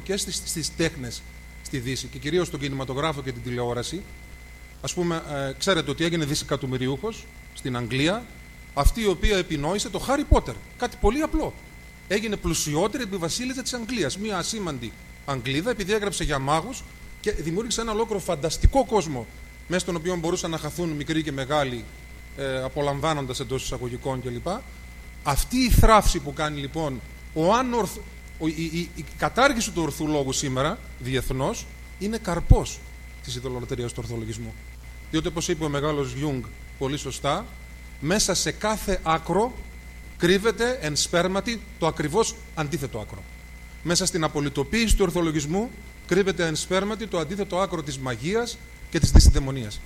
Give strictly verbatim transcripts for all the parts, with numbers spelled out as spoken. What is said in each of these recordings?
και στις, στις τέχνες στη Δύση και κυρίως στον κινηματογράφο και την τηλεόραση. Ας πούμε, ε, ξέρετε ότι έγινε δισεκατομμυριούχος στην Αγγλία αυτή η οποία επινόησε το Χάρι Πότερ. Κάτι πολύ απλό. Έγινε πλουσιότερη επί βασίλισσα της Αγγλίας. Μία ασήμαντη Αγγλίδα, επειδή έγραψε για μάγους και δημιούργησε ένα ολόκληρο φανταστικό κόσμο μέσα στον οποίο μπορούσαν να χαθούν μικροί και μεγάλοι, ε, απολαμβάνοντας εντός εισαγωγικών κλπ. Αυτή η θράψη που κάνει λοιπόν ο άνορθ, ο, η, η, η κατάργηση του ορθού λόγου σήμερα διεθνώς είναι καρπός της ειδωλολατρίας του ορθολογισμού. Διότι, όπως είπε ο μεγάλος Γιούγκ πολύ σωστά, μέσα σε κάθε άκρο κρύβεται εν σπέρματι το ακριβώς αντίθετο άκρο. Μέσα στην απολυτοποίηση του ορθολογισμού κρύβεται εν σπέρματι το αντίθετο άκρο της μαγείας και της δυσιδαιμονίας.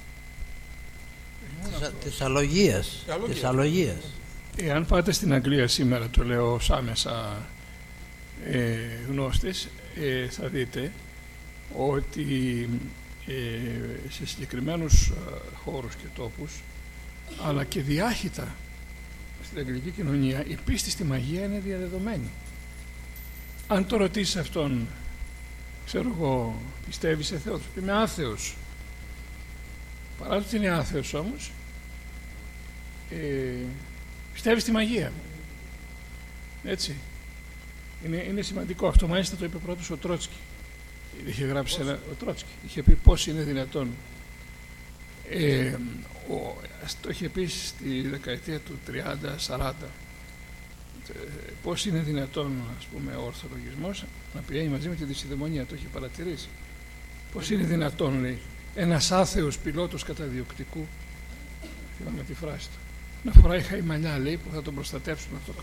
Της αλογίας. Της αλογίας. Εάν πάτε στην Αγγλία σήμερα, το λέω ως άμεσα ε, γνώστης, ε, θα δείτε ότι ε, σε συγκεκριμένους ε, χώρους και τόπους, αλλά και διάχυτα στην αγγλική κοινωνία, η πίστη στη μαγεία είναι διαδεδομένη. Αν το ρωτήσεις αυτόν, ξέρω εγώ, πιστεύει σε Θεό, είμαι άθεος. Παρά ότι είναι άθεος όμως, ε, πιστεύει στη μαγεία. Έτσι. Είναι, είναι σημαντικό αυτό. Μάλιστα το είπε πρώτος ο Τρότσκι. Είχε γράψει ένα, ο Τρότσκι. Είχε πει πώς είναι δυνατόν. Ε, ο, το είχε πει στη δεκαετία του τριάντα σαράντα. Πώς είναι δυνατόν, ας πούμε, ο ορθολογισμός να πηγαίνει μαζί με τη δυσιδαιμονία. Το είχε παρατηρήσει. Πώς είναι δυνατόν, λέει, ένας άθεος πιλότος καταδιοκτικού, θυμάμαι τη φράση του, να φοράει χαϊμαλιά, λέει, που θα τον προστατεύσουν αυτό.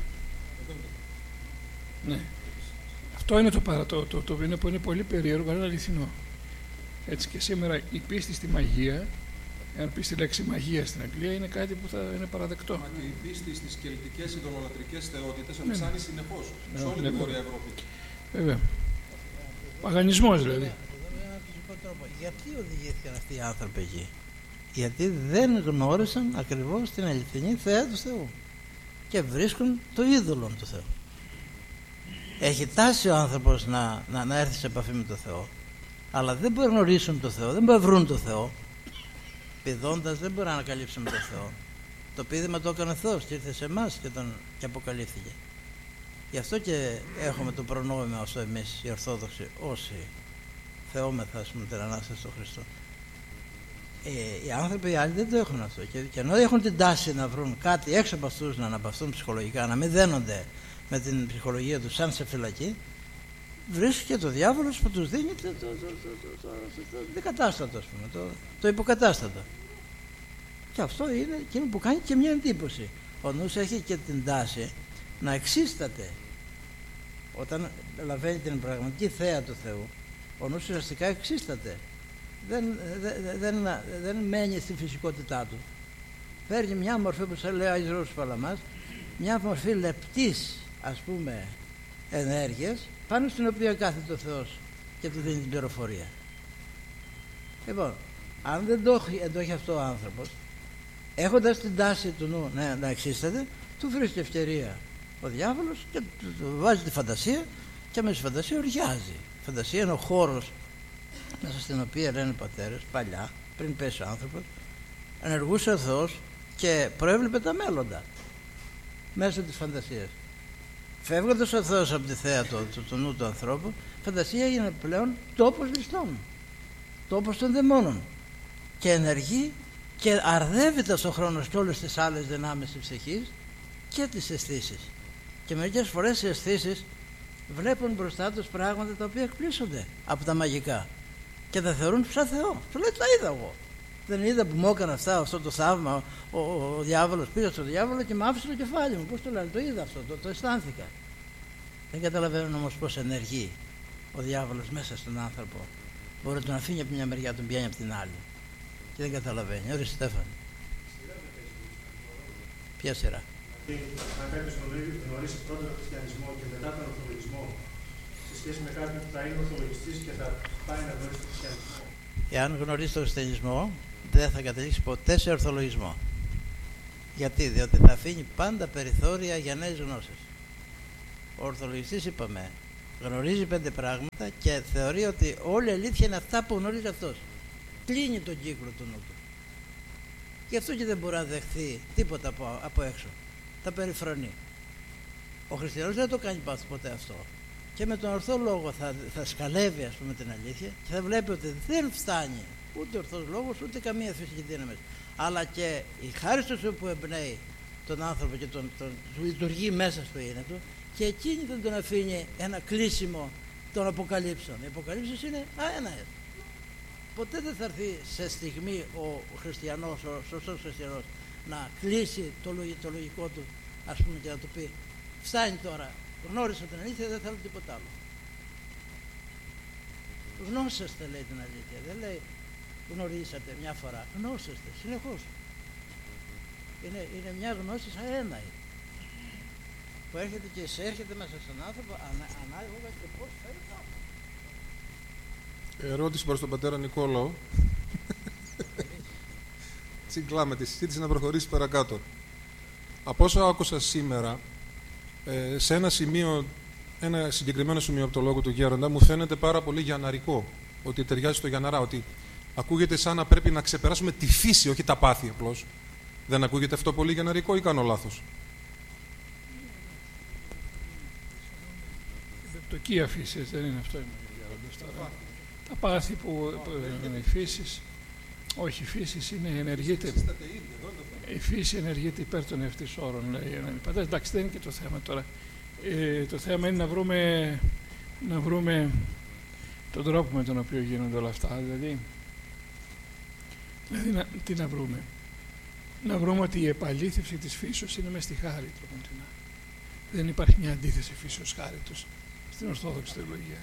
Ναι. Αυτό είναι το παρατό, το, το, το που είναι πολύ περίεργο, αλλά είναι αληθινό. Έτσι και σήμερα η πίστη στη μαγεία, αν πει τη λέξη μαγεία στην Αγγλία, είναι κάτι που θα είναι παραδεκτό. Μα και η πίστη στις κελτικές ειδωλολατρικές θεότητες αυξάνει συνεχώς σε όλη την Βόρεια Ευρώπη. Βέβαια. Παγανισμός δηλαδή. Γιατί οδηγήθηκαν αυτοί οι άνθρωποι εκεί? Γιατί δεν γνώρισαν ακριβώς την αληθινή θέα του Θεού και βρίσκουν το είδωλο του Θεού. Έχει τάση ο άνθρωπος να, να, να έρθει σε επαφή με το Θεό, αλλά δεν μπορεί να γνωρίσουν το Θεό, δεν μπορεί να βρουν το Θεό. Πηδώντας δεν μπορεί να ανακαλύψουμε το Θεό. Το πείδημα το έκανε ο Θεός και ήρθε σε εμάς και, τον, και αποκαλύφθηκε. Γι' αυτό και έχουμε το προνόμιο όσο εμείς οι Ορθόδοξοι, όσοι θεόμεθα, ας πούμε, την Ανάσταση στον Χριστό. Ε, οι άνθρωποι οι άλλοι δεν το έχουν αυτό. Και, και ενώ έχουν την τάση να βρουν κάτι έξω από αυτούς, να αναπαυθούν ψυχολογικά, να μην δένονται με την ψυχολογία τους σαν σε φυλακή, βρίσκει το διάβολος που τους δίνει το, το, το, το, το, το, το δικατάστατο, ας πούμε, το, το υποκατάστατο. Και αυτό είναι εκείνο που κάνει και μια εντύπωση. Ο νους έχει και την τάση να εξίσταται. Όταν λαβαίνει την πραγματική θέα του Θεού, ο νους ουσιαστικά εξίσταται. Δεν, δεν, δεν, δεν μένει στη φυσικότητά του. Παίρνει μια μορφή, που σας λέει ο Άγιος Ρώσος Παλαμάς, μια μορφή λεπτής, ας πούμε, ενέργειας, πάνω στην οποία κάθεται ο Θεός και του δίνει την πληροφορία. Λοιπόν, αν δεν το έχει, δεν το έχει αυτό ο άνθρωπος, έχοντας την τάση του νου να, να εξίσταται, του βρίσκει ευκαιρία ο διάβολος και του, του βάζει τη φαντασία και μέσα στη φαντασία οριάζει. Η φαντασία είναι ο χώρος μέσα στην οποία, λένε οι πατέρες, παλιά, πριν πέσει ο άνθρωπος, ενεργούσε ο Θεός και προέβλεπε τα μέλλοντα μέσω της φαντασίας. Φεύγοντας ο Θεός από τη θέα του, του, του νου του ανθρώπου, η φαντασία είναι πλέον τόπος ληστών, τόπος των δαιμόνων και ενεργεί και αρδεύεται στον χρόνο και όλες τις άλλες δυνάμεις της ψυχής και τις αισθήσεις. Και μερικές φορές οι αισθήσεις βλέπουν μπροστά τους πράγματα τα οποία εκπλήσονται από τα μαγικά και τα θεωρούν σαν Θεό. Του λέει, τα είδα εγώ. Δεν είδα που μου έκανε αυτά, αυτό το θαύμα, ο, ο, ο διάβολος, πήγα στον διάβολο και μου άφησε το κεφάλι μου. Πώς το λένε, το είδα αυτό, το, το αισθάνθηκα. Δεν καταλαβαίνουν όμως πώς ενεργεί ο διάβολος μέσα στον άνθρωπο. Μπορεί να τον αφήνει από μια μεριά, τον πιάνει από την άλλη. Και δεν καταλαβαίνει. Ωραία, Στέφανη. Ποια σειρά? Αν κάποιος γνωρίσει πρώτα τον χριστιανισμό και μετά τον ορθολογισμό, σε σχέση με κάποιον που θα είναι ορθολογιστής και θα πάει να γνωρίσει τον χριστιανισμό. Εάν γνωρίσει τον χριστιανισμό, δεν θα καταλήξει ποτέ σε ορθολογισμό. Γιατί? Διότι θα αφήνει πάντα περιθώρια για νέες γνώσεις. Ο ορθολογιστής, είπαμε, Γνωρίζει πέντε πράγματα και θεωρεί ότι όλη η αλήθεια είναι αυτά που γνωρίζει αυτός. Κλείνει τον κύκλο του νου του. Γι' αυτό και δεν μπορεί να δεχθεί τίποτα από, από έξω. Τα περιφρονεί. Ο χριστιανός δεν το κάνει ποτέ αυτό. Και με τον ορθό λόγο θα, θα σκαλεύει, ας πούμε, την αλήθεια και θα βλέπει ότι δεν φτάνει ούτε ορθός λόγος ούτε καμία φυσική δύναμη. Αλλά και η χάρη του Θεού που εμπνέει τον άνθρωπο και τον, τον, τον λειτουργεί μέσα στο είναι του, και εκείνη δεν τον αφήνει ένα κλείσιμο των αποκαλύψεων. Οι αποκαλύψεις είναι αέναες. Ποτέ δεν θα έρθει σε στιγμή ο χριστιανός, ο σωστός χριστιανός, να κλείσει το, το λογικό του, ας πούμε, και να του πει φτάνει τώρα, γνώρισα την αλήθεια, δεν θέλω τίποτα άλλο. Γνώσεστε, λέει, την αλήθεια, δεν λέει γνωρίσατε μια φορά, γνώσεστε συνεχώς. Είναι, είναι μια γνώση αέναη που έρχεται και εισέρχεται μέσα στον άνθρωπο ανα, ανάλογα και πώς φέρει. Ερώτηση προς τον πατέρα Νικόλαο. Τσιγκλάμε τη συζήτηση να προχωρήσει παρακάτω. Από όσο άκουσα σήμερα, ε, σε ένα σημείο, ένα συγκεκριμένο σημείο από το λόγο του Γέροντα, μου φαίνεται πάρα πολύ γιανναρικό, ότι ταιριάζει στο γιανναρά, ότι ακούγεται σαν να πρέπει να ξεπεράσουμε τη φύση, όχι τα πάθη απλώς. Δεν ακούγεται αυτό πολύ γιανναρικό ή κάνω λάθος? Δεπτοκία φύση, δεν είναι αυτό? Τα πάθη που, που είναι η φύση, όχι, η φύση είναι ενεργείται. Η φύση ενεργείται υπέρ των ευτυσόρων, λέει. Εντάξει, δεν είναι και το θέμα τώρα. Ε, το θέμα είναι να βρούμε, να βρούμε τον τρόπο με τον οποίο γίνονται όλα αυτά. Δηλαδή, δηλαδή να, τι να βρούμε. Να βρούμε ότι η επαλήθευση της φύσεως είναι μες στη χάρη τροποντινά. Δεν υπάρχει μια αντίθεση φύσεως χάριτος στην Ορθόδοξη θεολογία.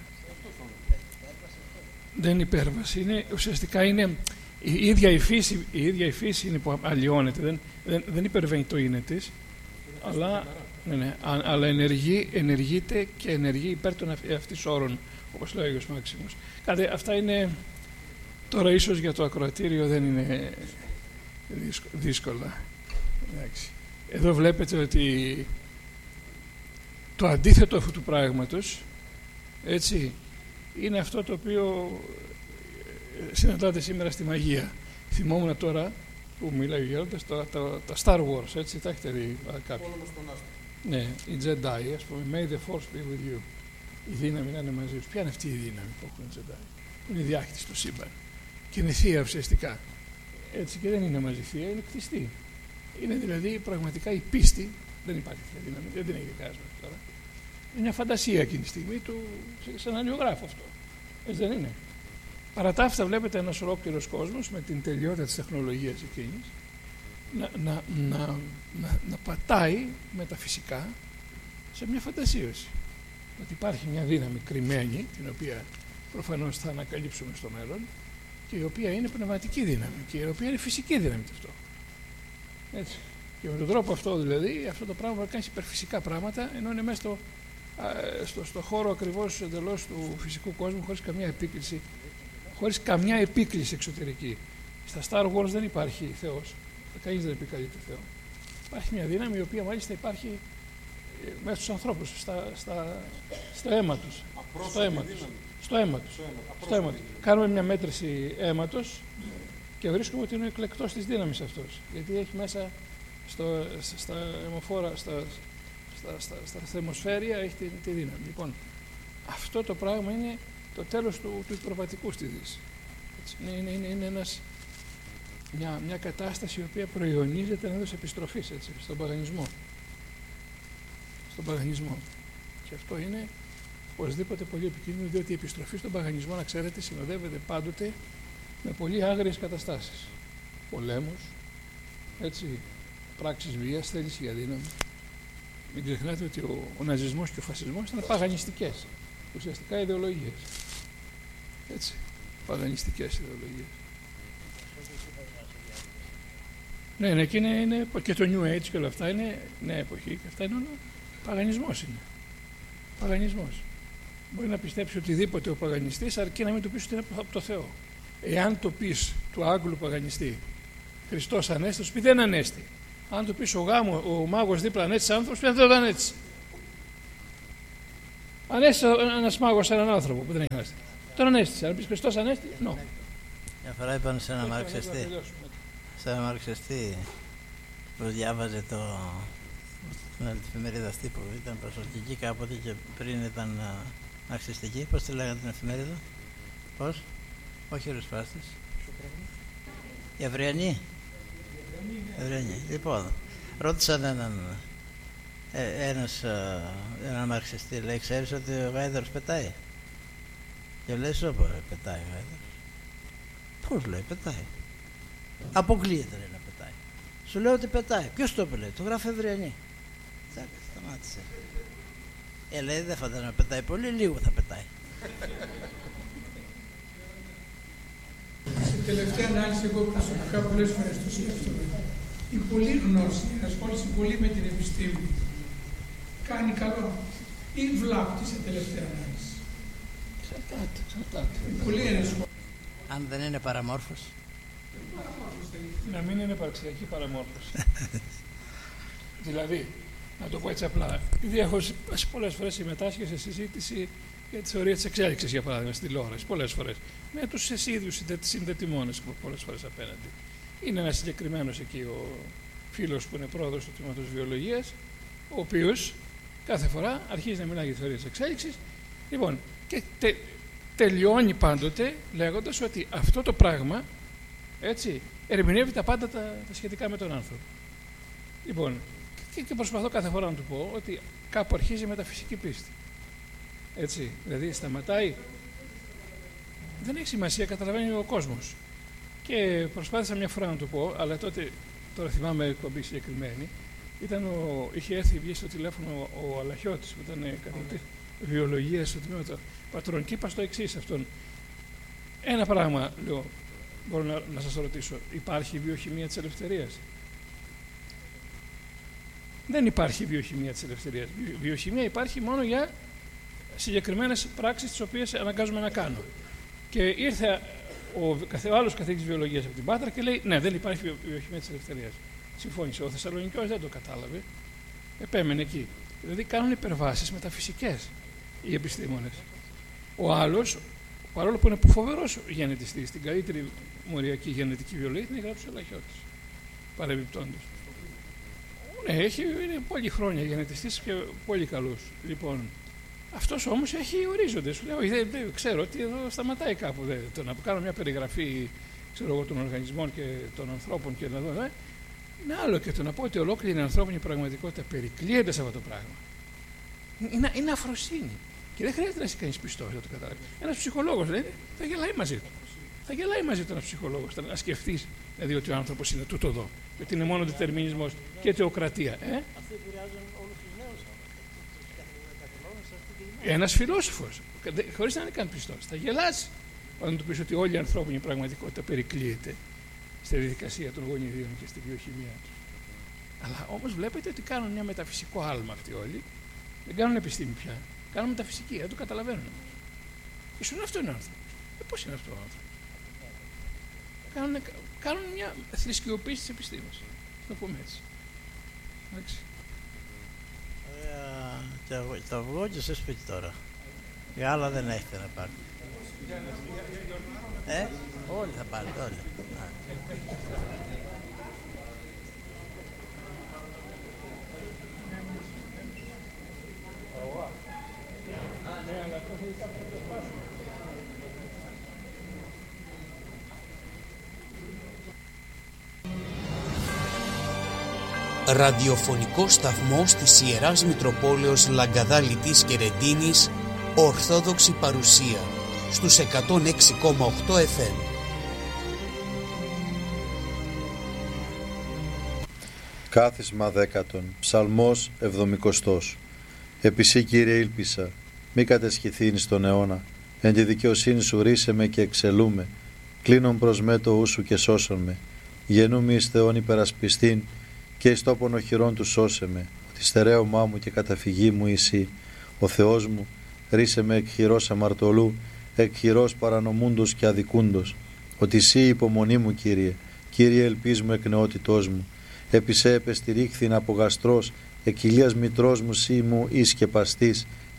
Δεν είναι υπέρβαση. Είναι, ουσιαστικά είναι η ίδια η φύση, η ίδια η φύση είναι που αλλοιώνεται. Δεν, δεν, δεν υπερβαίνει το είναι της, αλλά, ναι, ναι, α, αλλά ενεργεί, ενεργείται και ενεργεί υπέρ των ευτυσόρων, όπως λέει ο Άγιος Μάξιμος. Κάτι, αυτά είναι τώρα ίσως για το ακροατήριο δεν είναι δύσκολα. Εντάξει. Εδώ βλέπετε ότι το αντίθετο αυτού του πράγματος, έτσι, είναι αυτό το οποίο συναντάτε σήμερα στη μαγεία. Θυμόμουν τώρα που μιλάει ο Γέροντας, τα, τα, τα Star Wars, έτσι, τα έχετε δει κάποιοι? Ναι, οι Jedi, ας πούμε, May the Force be with you. Η δύναμη να είναι μαζί τους. Ποια είναι αυτή η δύναμη που έχουν οι Jedi? Είναι διάχυτη στο σύμπαν. Και είναι θεία ουσιαστικά. Έτσι, και δεν είναι μαζί θεία, είναι κτιστή. Είναι δηλαδή πραγματικά η πίστη, δεν υπάρχει θεία δύναμη, δεν την έχει κανένα τώρα. Είναι μια φαντασία εκείνη τη στιγμή του, σε έναν αλλοιογράφο αυτό. Έτσι δεν είναι? Παρά τα αυτά βλέπετε ένας ολόκληρος κόσμος με την τελειότητα της τεχνολογίας εκείνης να, να, να, να, να πατάει μεταφυσικά σε μια φαντασίωση. Ότι υπάρχει μια δύναμη κρυμμένη, την οποία προφανώς θα ανακαλύψουμε στο μέλλον, και η οποία είναι πνευματική δύναμη και η οποία είναι φυσική δύναμη αυτό. Έτσι. Και με τον τρόπο αυτό δηλαδή, αυτό το πράγμα κάνει υπερφυσικά πράγματα, ενώ είναι μέσα στο, στο, στο χώρο ακριβώς εντελώς του φυσικού κόσμου, χωρίς καμία επίκληση, χωρίς καμιά επίκληση εξωτερική. Στα Star Wars δεν υπάρχει Θεός, κανείς δεν επικαλείται Θεό. Υπάρχει μια δύναμη η οποία μάλιστα υπάρχει μέσα στους ανθρώπους, στα, στα, στο αίμα τους. Στο αίμα τους. Στο αίμα τους. Στο αίμα τους. Κάνουμε μια μέτρηση αίματος και βρίσκουμε ότι είναι εκλεκτός της δύναμης αυτός. Γιατί έχει μέσα στο, στα αιμοφόρα, στα, στα, στα, στα θερμοσφαίρια έχει τη, τη δύναμη. Λοιπόν, αυτό το πράγμα είναι το τέλος του, του υπερβατικού στη Δύση. Είναι, είναι, είναι, είναι ένας, μια, μια κατάσταση η οποία προϊονίζεται ενός επιστροφής, έτσι, στον παγανισμό. Στον παγανισμό. Και αυτό είναι οπωσδήποτε πολύ επικίνδυνο, διότι η επιστροφή στον παγανισμό, να ξέρετε, συνοδεύεται πάντοτε με πολύ άγριες καταστάσεις. Πολέμους, έτσι, πράξεις βίας, θέληση για δύναμη. Μην ξεχνάτε ότι ο, ο ναζισμός και ο φασισμός ήταν παγανιστικές, ουσιαστικά ιδεολογίες. Έτσι, παγανιστικές ιδεολογίες. Ναι, ναι, και, είναι, είναι, και το New Age και όλα αυτά είναι νέα εποχή και αυτά είναι όλα παγανισμός είναι. Παγανισμός. Μπορεί να πιστέψει οτιδήποτε ο παγανιστής, αρκεί να μην του πεις ότι είναι από το Θεό. Εάν το πεις του Άγγλου παγανιστή Χριστός ανέστη, θα πει δεν ανέστη. Αν του πεις ο, γάμο, ο μάγος δίπλα ανέστησε άνθρωπος, δεν θα ήταν έτσι. Ανέστησε ένας μάγος έναν άνθρωπο που δεν έχει ανάστηση. Τον ανέστησε. Αν πεις Χριστός ανέστη, νο. Μια φορά είπαν σε ένα μαρξιστή, σε ένα μαρξιστή που διάβαζε το, την εφημερίδα τύπου, ήταν προσωπική κάποτε και πριν ήταν μαρξιστική. Πώς τη λέγανε την εφημερίδα, πώς, όχι ο Ρουσπάστης, η Αυριανή. Ευριανή. Λοιπόν, ρώτησαν έναν, ε, ένας, έναν μαρξιστή, λέει, ξέρεις ότι ο Γάιδαρος πετάει? Και λέει, σώπα, ρε, πετάει ο Γάιδαρος. Πώς, λέει, πετάει? Αποκλείεται, λέει, να πετάει. Σου λέω ότι πετάει. Ποιος το είπε, λέει, το γράφει Ευριανή. Τσακ, σταμάτησε. Ε, λέει, δεν φαντάζομαι να πετάει πολύ, λίγο θα πετάει. Σε τελευταία ανάλυση, εγώ προσωπικά πολλές φορές το σκέφτομαι. Η πολλή γνώση, η ασχόληση πολύ με την επιστήμη, κάνει καλό ή βλάπτει σε τελευταία ανάλυση? Εξαρτάται, εξαρτάται. Η πολλή ενασχόληση. Αν δεν είναι παραμόρφωση. Να μην είναι υπαρξιακή παραμόρφωση. Δηλαδή, να το πω έτσι απλά, επειδή έχω πολλές φορές συμμετάσχει σε συζήτηση για τη θεωρία της εξέλιξης, για παράδειγμα, στη τηλεόραση, πολλές φορές, με τους ίδιους συνδετημόνες πολλές φορές απέναντι. Είναι ένας συγκεκριμένος εκεί ο φίλος που είναι πρόεδρος του τμήματος βιολογίας, ο οποίος κάθε φορά αρχίζει να μιλάει για τη θεωρία της εξέλιξης. Λοιπόν, και τε, τελειώνει πάντοτε λέγοντας ότι αυτό το πράγμα, έτσι, ερμηνεύει τα πάντα τα, τα σχετικά με τον άνθρωπο. Λοιπόν, και, και προσπαθώ κάθε φορά να του πω ότι κάπου αρχίζει με τα φυσική πίστη. Έτσι, δηλαδή σταματάει, δεν έχει σημασία, καταλαβαίνει ο κόσμος. Και προσπάθησα μια φορά να του πω, αλλά τότε, τώρα θυμάμαι εκπομπή συγκεκριμένη, ήταν ο, είχε έρθει βγει στο τηλέφωνο ο, ο Αλαχιώτης, που ήταν καθηγητής βιολογίας στο τμήμα του Πατρών, και είπα στο εξής αυτόν. Ένα πράγμα, λέω, μπορώ να, να σας ρωτήσω, υπάρχει βιοχημία της ελευθερίας? Δεν υπάρχει βιοχημία της ελευθερίας. Βιοχημία υπάρχει μόνο για συγκεκριμένες πράξεις τις οποίες αναγκάζομαι να κάνω. Και ήρθε ο, ο άλλος καθηγητής βιολογίας από την Πάτρα και λέει: ναι, δεν υπάρχει βιοχημία της ελευθερίας. Συμφώνησε. Ο Θεσσαλονικιός δεν το κατάλαβε. Επέμενε εκεί. Δηλαδή κάνουν υπερβάσεις μεταφυσικές οι επιστήμονες. Ο άλλος, παρόλο που είναι φοβερός γενετιστής, στην καλύτερη μοριακή γενετική βιολογία, την έγραψε ο Αλαχιώτης. Παρεμπιπτόντως. Ναι, έχει, είναι πολλή χρόνια γενετιστής και πολύ καλός. Λοιπόν, αυτός όμως έχει ορίζοντες. Σου λέω, δεν, δεν ξέρω ότι εδώ σταματάει κάπου. Δεν, το να κάνω μια περιγραφή, ξέρω εγώ, των οργανισμών και των ανθρώπων και να δω, ε, είναι άλλο, και το να πω ότι ολόκληρη η ανθρώπινη πραγματικότητα περικλείεται σε αυτό το πράγμα. Είναι, είναι αφροσύνη. Και δεν χρειάζεται να είσαι κανείς πιστός για να το καταλάβει. Ένας ψυχολόγος, δηλαδή, θα γελάει μαζί του. Θα γελάει μαζί του ένας ψυχολόγος. Να σκεφτείς, δηλαδή, ότι ο άνθρωπος είναι τούτο εδώ. Ότι είναι μόνο δετερμινισμός και θεοκρατία. Ε? Αυτοί επηρεάζουν όλους τους νέους. Ένας φιλόσοφος, χωρίς να είναι καν πιστός, θα γελάσει όταν του πεις ότι όλη η ανθρώπινη πραγματικότητα περικλείεται στη διαδικασία των γονιδίων και στη βιοχημία του. Αλλά όμως βλέπετε ότι κάνουν μια μεταφυσικό άλμα αυτοί όλοι. Δεν κάνουν επιστήμη πια. Κάνουν μεταφυσική, δεν το καταλαβαίνουν. Ίσως αυτό είναι ο άνθρωπος. Ε, πώς είναι αυτό ο άνθρωπος? Κάνουν, κάνουν μια θρησκειοποίηση της επιστήμης. Να το πούμε έτσι. Εντάξει. Ωραία, και εγώ, το βγω και σε σπίτι τώρα. Οι άλλα δεν έχετε να πάρετε. Ε, όλοι θα πάρετε, όλοι. Ραδιοφωνικό σταθμός της Ιεράς Μητροπόλεως Λαγκαδάλητης και Ρεντίνης, Ορθόδοξη παρουσία, στους εκατόν έξι κόμμα οκτώ εφ εμ. Κάθισμα δέκατον, ψαλμός εβδομηκοστός. Επισύ, Κύριε, ήλπισα, μη κατεσχηθήνεις τον αιώνα, εν τη δικαιοσύνη σου ρίσε με και εξελούμε, κλείνον προς με το ου σου και σώσον με, γεννούμι εις Θεόν υπερασπιστήν, και εις τόπον οχυρών του σώσε με, ότι στερέωμά μου και καταφυγή μου εσύ, ο Θεός μου, ρίσε με εκ χειρός αμαρτωλού, εκ χειρός παρανομούντος και αδικούντος, ότι εσύ υπομονή μου, Κύριε, Κύριε ελπίς μου εκ νεότητός μου, επί σε επεστηρίχθην από γαστρός, εκ ηλίας μητρός μου σύ μου εις και παστής,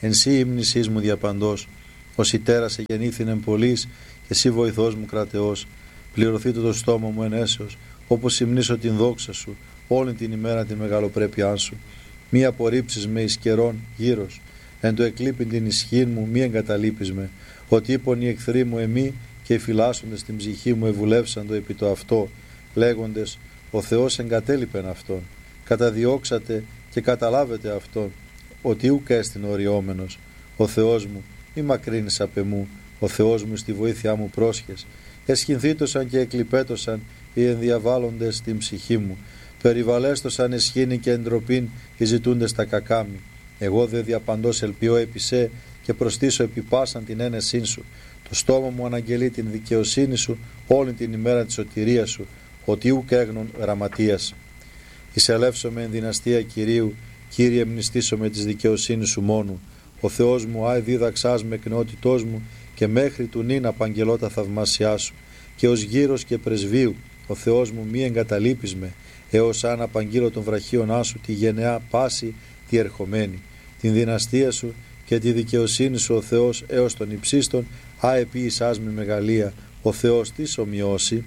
εν σύ ύμνησής μου διαπαντός. Ως η τέρας εγεννήθην πολλής, και εσύ βοηθός μου κρατεός. Πληρωθεί το, το στόμα μου εν έσεως, όπως υμνήσω την δόξα σου, όλη την ημέρα την μεγαλοπρέπειά σου. Μη απορρίψεις με εις καιρών γύρος, εν το εκλείπειν την ισχύν μου μη εγκαταλείπεις με. Ότι είπον οι εχθροί μου εμεί, και οι φυλάσσοντες την ψυχή μου ευουλεύσαντο επί το αυτό, λέγοντες ο Θεός εγκατέλειπεν αυτόν. Καταδιώξατε και καταλάβετε αυτόν, ότι ουκ έστιν οριόμενος. Ο Θεός μου, μη μακρύνεις απ' εμού, ο Θεός μου στη βοήθειά μου πρόσχες. Εσχυνθήτωσαν και εκλειπέτωσαν οι ενδιαβάλλοντες την ψυχή μου. Περιβαλέστωσαν εσχήνη και εντροπήν οι ζητούντες τα κακάμι. Εγώ δε διαπαντός ελπιώ επί σε, και προστήσω επί πάσαν την ένεσήν σου. Το στόμα μου αναγγελεί την δικαιοσύνη σου όλη την ημέρα της σωτηρίας σου, ότι ουκ έγνων γραμματείας. Εισελεύσομαι εν δυναστεία Κυρίου, Κύριε μνηστήσω με της δικαιοσύνης σου μόνου. Ο Θεός μου άι δίδαξάς με εκνεότητός μου, και μέχρι του νυν απαγγελώ τα θαυμάσιά σου. Και ως γύρος και πρεσβείου, ο Θεός μου μη εγκαταλείπεις με, έως αν απαγγείλω των βραχίωνά σου τη γενεά πάση τη ερχομένη. Την δυναστεία σου και τη δικαιοσύνη σου ο Θεός έως των υψίστων, α επίησάς με μεγαλεία, ο Θεός της ομοιώσει.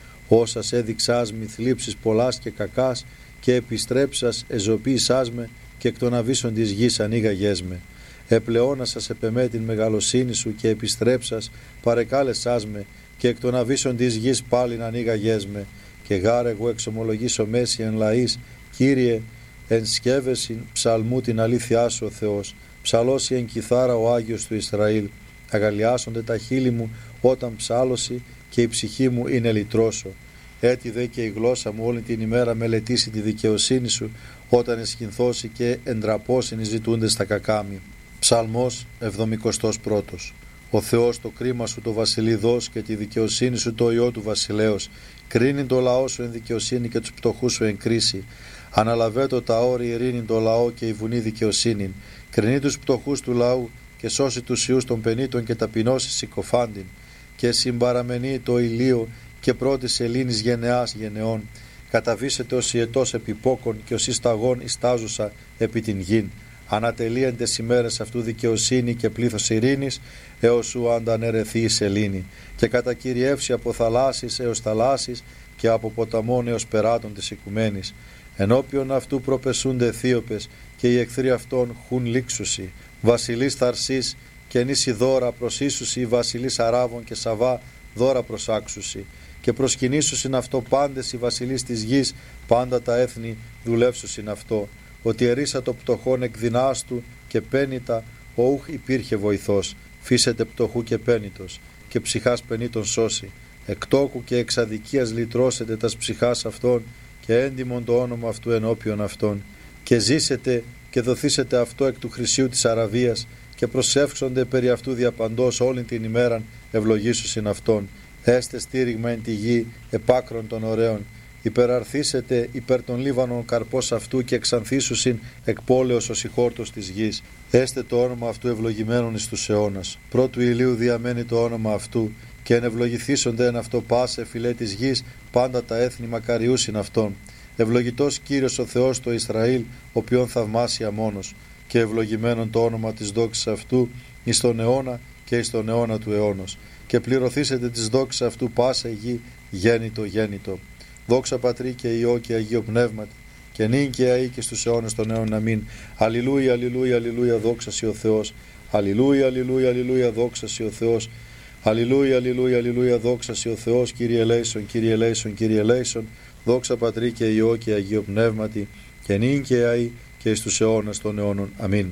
Όσας έδειξάς μη θλίψεις πολλάς και κακάς, και επιστρέψας εζωποίησάς με, και εκ των αβύσσων της γης ανοίγαγές με. Επλεώνασας επεμέ την μεγαλοσύνη σου, και επιστρέψας παρεκάλεσάς με, και εκ των αβύσσων της γης πάλιν ανοίγαγές με. Και γάρ εγώ εξομολογήσω μέση εν λαής, Κύριε εν σκεύεσιν ψαλμού την αλήθειά σου ο Θεός. Ψαλώσει εν κιθάρα ο Άγιος του Ισραήλ. Αγαλιάσονται τα χείλη μου όταν ψάλωση, και η ψυχή μου είναι λυτρώσω. Έτσι δε και η γλώσσα μου όλη την ημέρα μελετήσει τη δικαιοσύνη σου, όταν εσχυνθώσει και εντραπώσιν οι ζητούντες τα κακάμι. Ψαλμός εβδομηκοστός πρώτος. Ο Θεός το κρίμα σου το βασιλειδός, και τη δικαιοσύνη σου το ιό του βασιλέως. Κρίνει το λαό σου εν δικαιοσύνη, και τους πτωχούς σου εν κρίση. Αναλαβέτω τα όρη ειρήνην το λαό, και η βουνή δικαιοσύνην. Κρινεί τους πτωχούς του λαού, και σώσει τους ιούς των πενήτων, και ταπεινώσει συκοφάντην. Και συμπαραμενεί το ηλίο, και πρώτης σελήνης γενεάς γενεών. Καταβήσετε ως ιετός επιπόκον, και ως ισταγών ιστάζουσα επί την γην. Ανατελείεντες ημέρες αυτού δικαιοσύνη και πλήθος ειρήνης, έως σου αντανερεθεί η σελήνη. Και κατακυριεύσει από θαλάσσης έως θαλάσσης, και από ποταμών έως περάτων της οικουμένης. Ενώπιον αυτού προπεσούνται αιθίωπες, και οι εχθροί αυτών χουν λήξουσι. Βασιλείς Θαρσής και νήσι δώρα προσίσουσι, βασιλείς Αράβων και Σαβά δώρα προσάξουσι. Και προσκυνήσουσιν αυτό πάντες οι βασιλείς της γης, πάντα τα έθνη δουλεύσουσιν αυτό. Ότι ερίσα το πτωχόν εκ δεινάς του, και πένητα οούχ υπήρχε βοηθός. Φύσετε πτωχού και πένητος, και ψυχάς πενήτων σώσει. Εκτόκου και εξαδικίας λυτρώσετε τας ψυχάς αυτών, και έντιμον το όνομα αυτού ενώπιον αυτών. Και ζήσετε και δοθήσετε αυτό εκ του χρυσίου της Αραβίας, και προσεύξονται περί αυτού διαπαντός όλη την ημέραν ευλογήσουσιν αυτόν. Έστε στήριγμα εν τη γη επάκρον των ωραίων. Υπεραρθήσετε υπέρ των Λίβανων καρπός αυτού, και εξανθήσουσιν εκ πόλεως ως η χόρτος της γης. Έστε το όνομα αυτού ευλογημένον εις τους αιώνας. Πρώτου ηλίου διαμένει το όνομα αυτού, και ενευλογηθήσονται εν αυτό πάσε φυλέ της γης, πάντα τα έθνη μακαριούσιν αυτόν. Ευλογητός Κύριος ο Θεός το Ισραήλ, οποίον θαυμάσια μόνος, και ευλογημένον το όνομα της δόξης αυτού εις τον αιώνα και εις τον αιώνα του αιώνος. Και πληρωθήσετε της δόξης αυτού πάσα γη, γέννητο γέννητο. Δόξα Πατρί και Υιό και Αγίο Πνεύματι, και νυν και αεί και στους αιώνες των αιώνων. Αμήν. Αλληλούια, αλληλούια, αλληλούια, δόξα σοι ο Θεός. Αλληλούια, αλληλούια, αλληλούια, δόξα σοι ο Θεός. Αλληλούια, αλληλούια, αλληλούια, δόξα σοι ο Θεός. Κύριε ελέησον, Κύριε ελέησον, Κύριε ελέησον. Δόξα Πατρί και Υιό και Αγίο Πνεύματι, και νυν και αεί και εις τους αιώνες των αιώνων. Αμήν.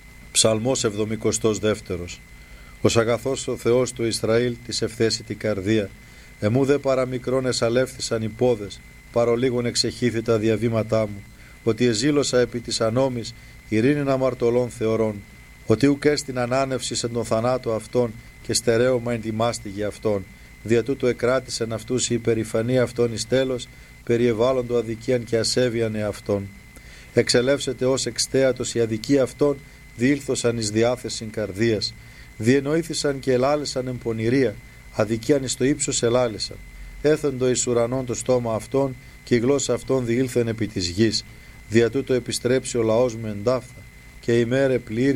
Ψαλμός εβδομηκοστός δεύτερος. Ως αγαθός ο Θεός του Ισραήλ της ευθέσει την καρδία. Εμού δε παραμικρόν εσαλεύθησαν οι πόδες, παρολίγων εξεχήθη τα διαβήματά μου. Ότι εζήλωσα επί της ανόμης, ειρήνην αμαρτωλών θεωρών. Ότι ουκ έστιν ανάνευση εν τον θανάτο αυτών, και στερέωμα εν τη μάστιγη αυτών. Δια τούτο εκράτησεν αυτούς η υπερηφανία αυτών εις τέλος, περιεβάλλοντο αδικίαν και ασέβιαν εαυτών. Εξελεύσετε ως εξτέατος η αδικία αυτών, διήλθωσαν εις διάθεσιν καρδίας. Διενοήθησαν και ελάλησαν εν πονηρία, αδικίαν εις το ύψος ελάλησαν. Έθεντο εις ουρανών το στόμα αυτών, και η γλώσσα αυτών διήλθεν επί της γης. Δια τούτο επιστρέψει ο λαός μου εντάφθα, και η μέρε πλήρης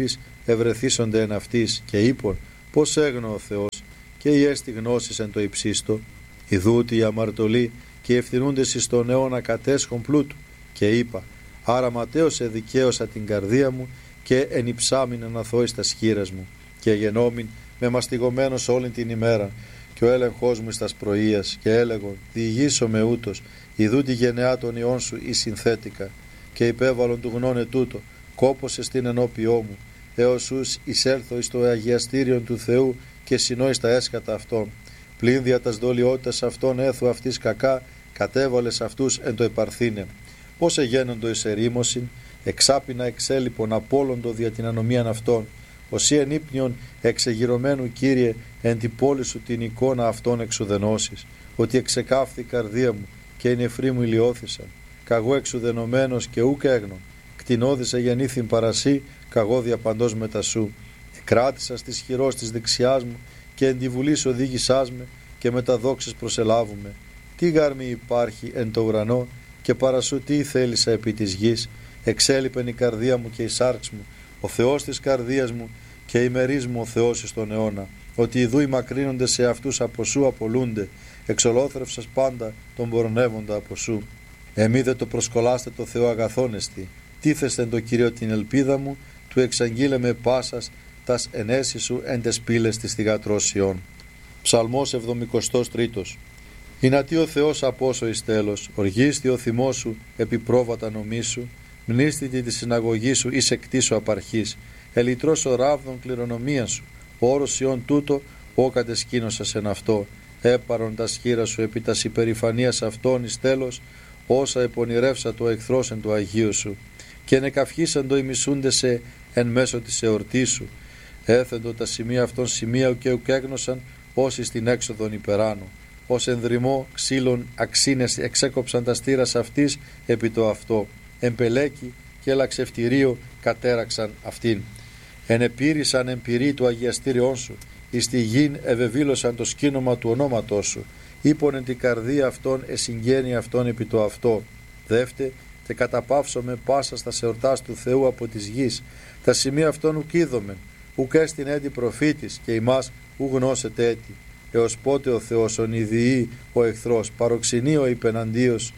ευρεθήσονται εν αυτής και είπον πως έγνω ο Θεός και η έστι γνώσης εν το υψίστο. Ιδού ότι οι αμαρτωλοί και οι ευθυνούντες εις τον αιώνα κατέσχον πλούτου και είπα άρα ματέως εδικαίωσα την καρδία μου και ενυψάμιν αναθώ στα σχήρας μου και γενόμην με μαστιγωμένος όλη την ημέρα και ο έλεγχός μου στας πρωίας και έλεγον διηγήσω με ούτως ιδού τη γενεά των ιών σου εις συνθέτικα και υπέβαλον του γνώνε τούτο κόπωσε στην ενώπιό μου έως ους εισέλθω εις το αγιαστήριον του Θεού και συνώ εις τα έσχατα αυτών πλην δια τας δολιότητας αυτών έθου αυτής κακά κατέβαλες αυτούς εν το επαρθήνε πως εγένοντο εις ερήμωσιν εξάπινα εξέλιπον απόλοντο δια την ανομίαν αυτών οσί εν ύπνιον εξεγυρωμένου Κύριε εν την πόλη σου την εικόνα αυτών εξουδενώσεις ότι εξεκάφθη η καρδία μου και οι νεφροί μου ηλιώθησαν καγώ εξουδενωμένος και ούκ έγνων κτηνώδησε γεννήθην παρασύ καγώ διαπαντός μετά σου εκράτησα στις χειρός της δεξιάς μου και εν τη βουλής οδήγησάς με και με τα δόξες προσελάβουμε τι γάρμη υπάρχει εν το ουρανό και παρασού τι θέλησα επί της γης εξέλιπεν η καρδία μου και η σάρξ μου ο Θεός της καρδίας μου και ημερής μου ο Θεός εις τον αιώνα ότι ιδού οι μακρύνονται σε αυτούς από σου απολούνται εξολόθρευσας πάντα τον πορνεύοντα από σου εμεί δε το προσκολάστε το Θεό αγαθόνεστη τίθεστε εν το Κύριο την ελπίδα μου του εξαγγείλε με πάσας τας ενέσεις σου εν τες πύλες της θυγατρός Ιών. Ψαλμός εβδομηκοστός τρίτος. Ηνατί ο Θεός απόσο εις τέλος, οργίστη ο θυμός σου επί πρόβατα νομίσου, μνήστητη τη συναγωγή σου εις εκτίσου απαρχής, ελιτρός ο ράβδον κληρονομία σου, όρος Ιών τούτο, ό κατεσκήνωσας εν αυτό, έπαρον τα σχήρα σου επί τας υπερηφανίας αυτών εις τέλος, όσα επονηρεύσα το εχθρός εν το Αγίου σου, και νεκαυχήσαν το ημισούντεσαι εν μέσω της εορτής σου, έθεντο τα σημεία αυτών σημεία και ουκέγνωσαν όσοι στην έξοδον υπεράνω, ως ενδρυμό ξύλων αξίνες εξέκοψαν τα στήρας αυτής επί το αυτό, εμπελέκι και λαξευτηρίο κατέραξαν αυτήν. Ενεπήρησαν εμπειρή του αγιαστήριόν σου, εις τη γην ευεβήλωσαν το σκήνομα του ονόματός σου, είπον εν την καρδία αυτών εσυγγένει αυτών επί το αυτό. Δεύτε, τε καταπαύσω με πάσα στα εορτάς του Θεού από της γης, τα σημεία αυτών ουκ είδομεν, ουκ έστιν έτη προφήτης και ημάς ου γνώσετε έτη, έως πότε ο Θεός ονειδιεί ο εχθρός, παροξενεί ο υπεναντίος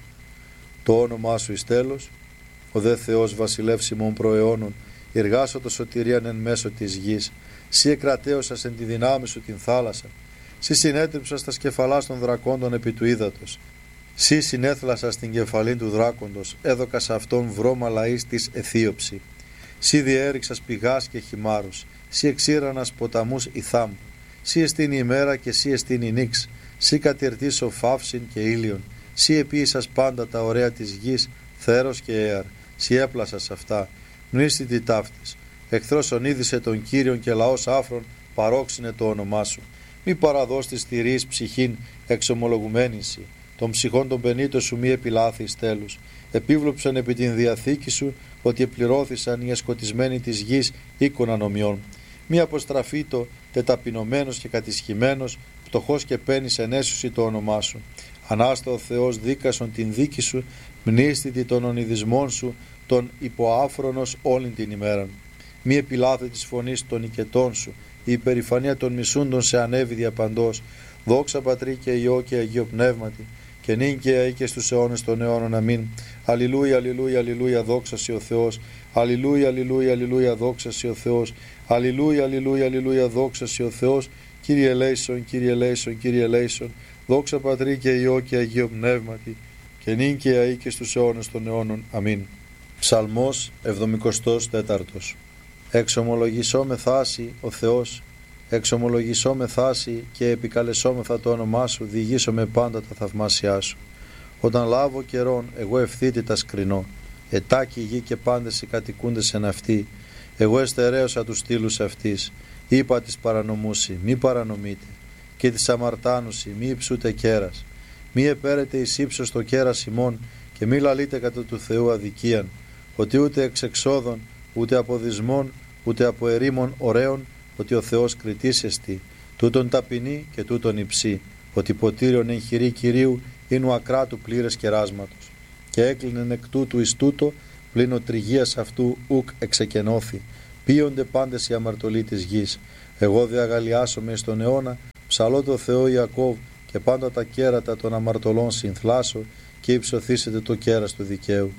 το όνομά σου εις τέλος, ο δε Θεός βασιλεύσιμων προαιώνων, εργάσω το σωτηρίαν εν μέσω της γης, σύ εκρατέωσας εν τη δυνάμει σου την θάλασσα, σύ συνέτριψας τα σκεφαλάς των δρακόντων επί του ύδατος, σύ συνέθλασας την κεφαλήν του δράκοντος, έδωκας αυτόν βρώμα λαής της αιθίωψη, σύ διέριξας πηγάς και χυμάρους, σύ εξήρανας ποταμούς ηθάμ, σύ εστίν η ημέρα και σύ εστίν η νύξ, σύ κατηρτήσω φαύσιν και ήλιον, σύ επίησας πάντα τα ωραία της γης, θέρος και έαρ, σύ έπλασας αυτά, μνήστητη ταύτης, εχθρός ονείδησε τον Κύριον και λαός άφρον παρόξυνε το όνομά σου, μη παραδώς της θηρής ψυχήν εξομολογουμένη σοι, των ψυχών των πενήτων σου μη επιλάθης τέλους, επίβλοψαν επί την διαθήκη σου ότι επληρώθησαν οι εσκοτισμένοι της γης οίκων ανομιών. Μη αποστραφήτω τεταπεινωμένος και κατησχημένος, πτωχός και παίρνεις ενέσουσι το όνομά σου. Ανάστα ο Θεός δίκασον την δίκη σου, μνήστητη των ονειδισμών σου, τον υποάφρονος όλην την ημέραν. Μη επιλάθη της φωνής των οικετών σου, η υπερηφανία των μισούντων σε ανέβη διαπαντός. Δόξα Πατρί και Υιό και Αγίο Πνεύματι, και νυν και αεί και στους αιώνες των αιώνων. Αμήν. Αλληλούια, αλληλούια, αλληλούια, δόξα σοι ο Θεός. Αλληλούια, αλληλούια, αλληλούια, δόξα σοι ο Θεός. Αλληλούια, αλληλούια, αλληλούια, δόξα σοι ο Θεός. Κύριε ελέησον, Κύριε ελέησον, Κύριε ελέησον. Δόξα Πατρί και Υιό και Αγίο Πνεύματι, και νυν και αεί και στους αιώνες των αιώνων. Αμήν. Ψαλμός εβδομηκοστός τέταρτος. Εξομολογησόμεθά σοι ο Θεός, εξομολογησόμεθά σοι και επικαλεσόμεθα το όνομά σου, διηγήσομαι πάντα τα θαυμάσια σου. Όταν λάβω καιρόν, εγώ ευθύτητα σκρινώ, ετάκι γη και πάντες οι κατοικούντες εν αυτή, εγώ εστερέωσα τους στήλους αυτής, είπα της παρανομούσι, μη παρανομείτε, και της αμαρτάνουσι, μη υψούτε κέρας, μη επέρετε εις ύψος το κέρας ημών, και μη λαλείτε κατά του Θεού αδικίαν, ότι ούτε εξ εξόδων, ούτε από δυσμών, ούτε από ερήμων ωραίων, ότι ο Θεός κριτής εστι, τούτον ταπεινή και τούτον υψή, ότι ποτήριον εν χειρή Κυρίου είναι ο ακράτου πλήρες κεράσματος. Και έκλεινεν εκ τούτου εις τούτο, πλην ο τριγίας αυτού ουκ εξεκενώθη, Πείονται πάντες οι αμαρτωλοί της γης. Εγώ δε αγαλιάσομαι εις τον αιώνα, ψαλώ το Θεό Ιακώβ, και πάντα τα κέρατα των αμαρτωλών συνθλάσω, και υψωθήσετε το κέρας του δικαίου.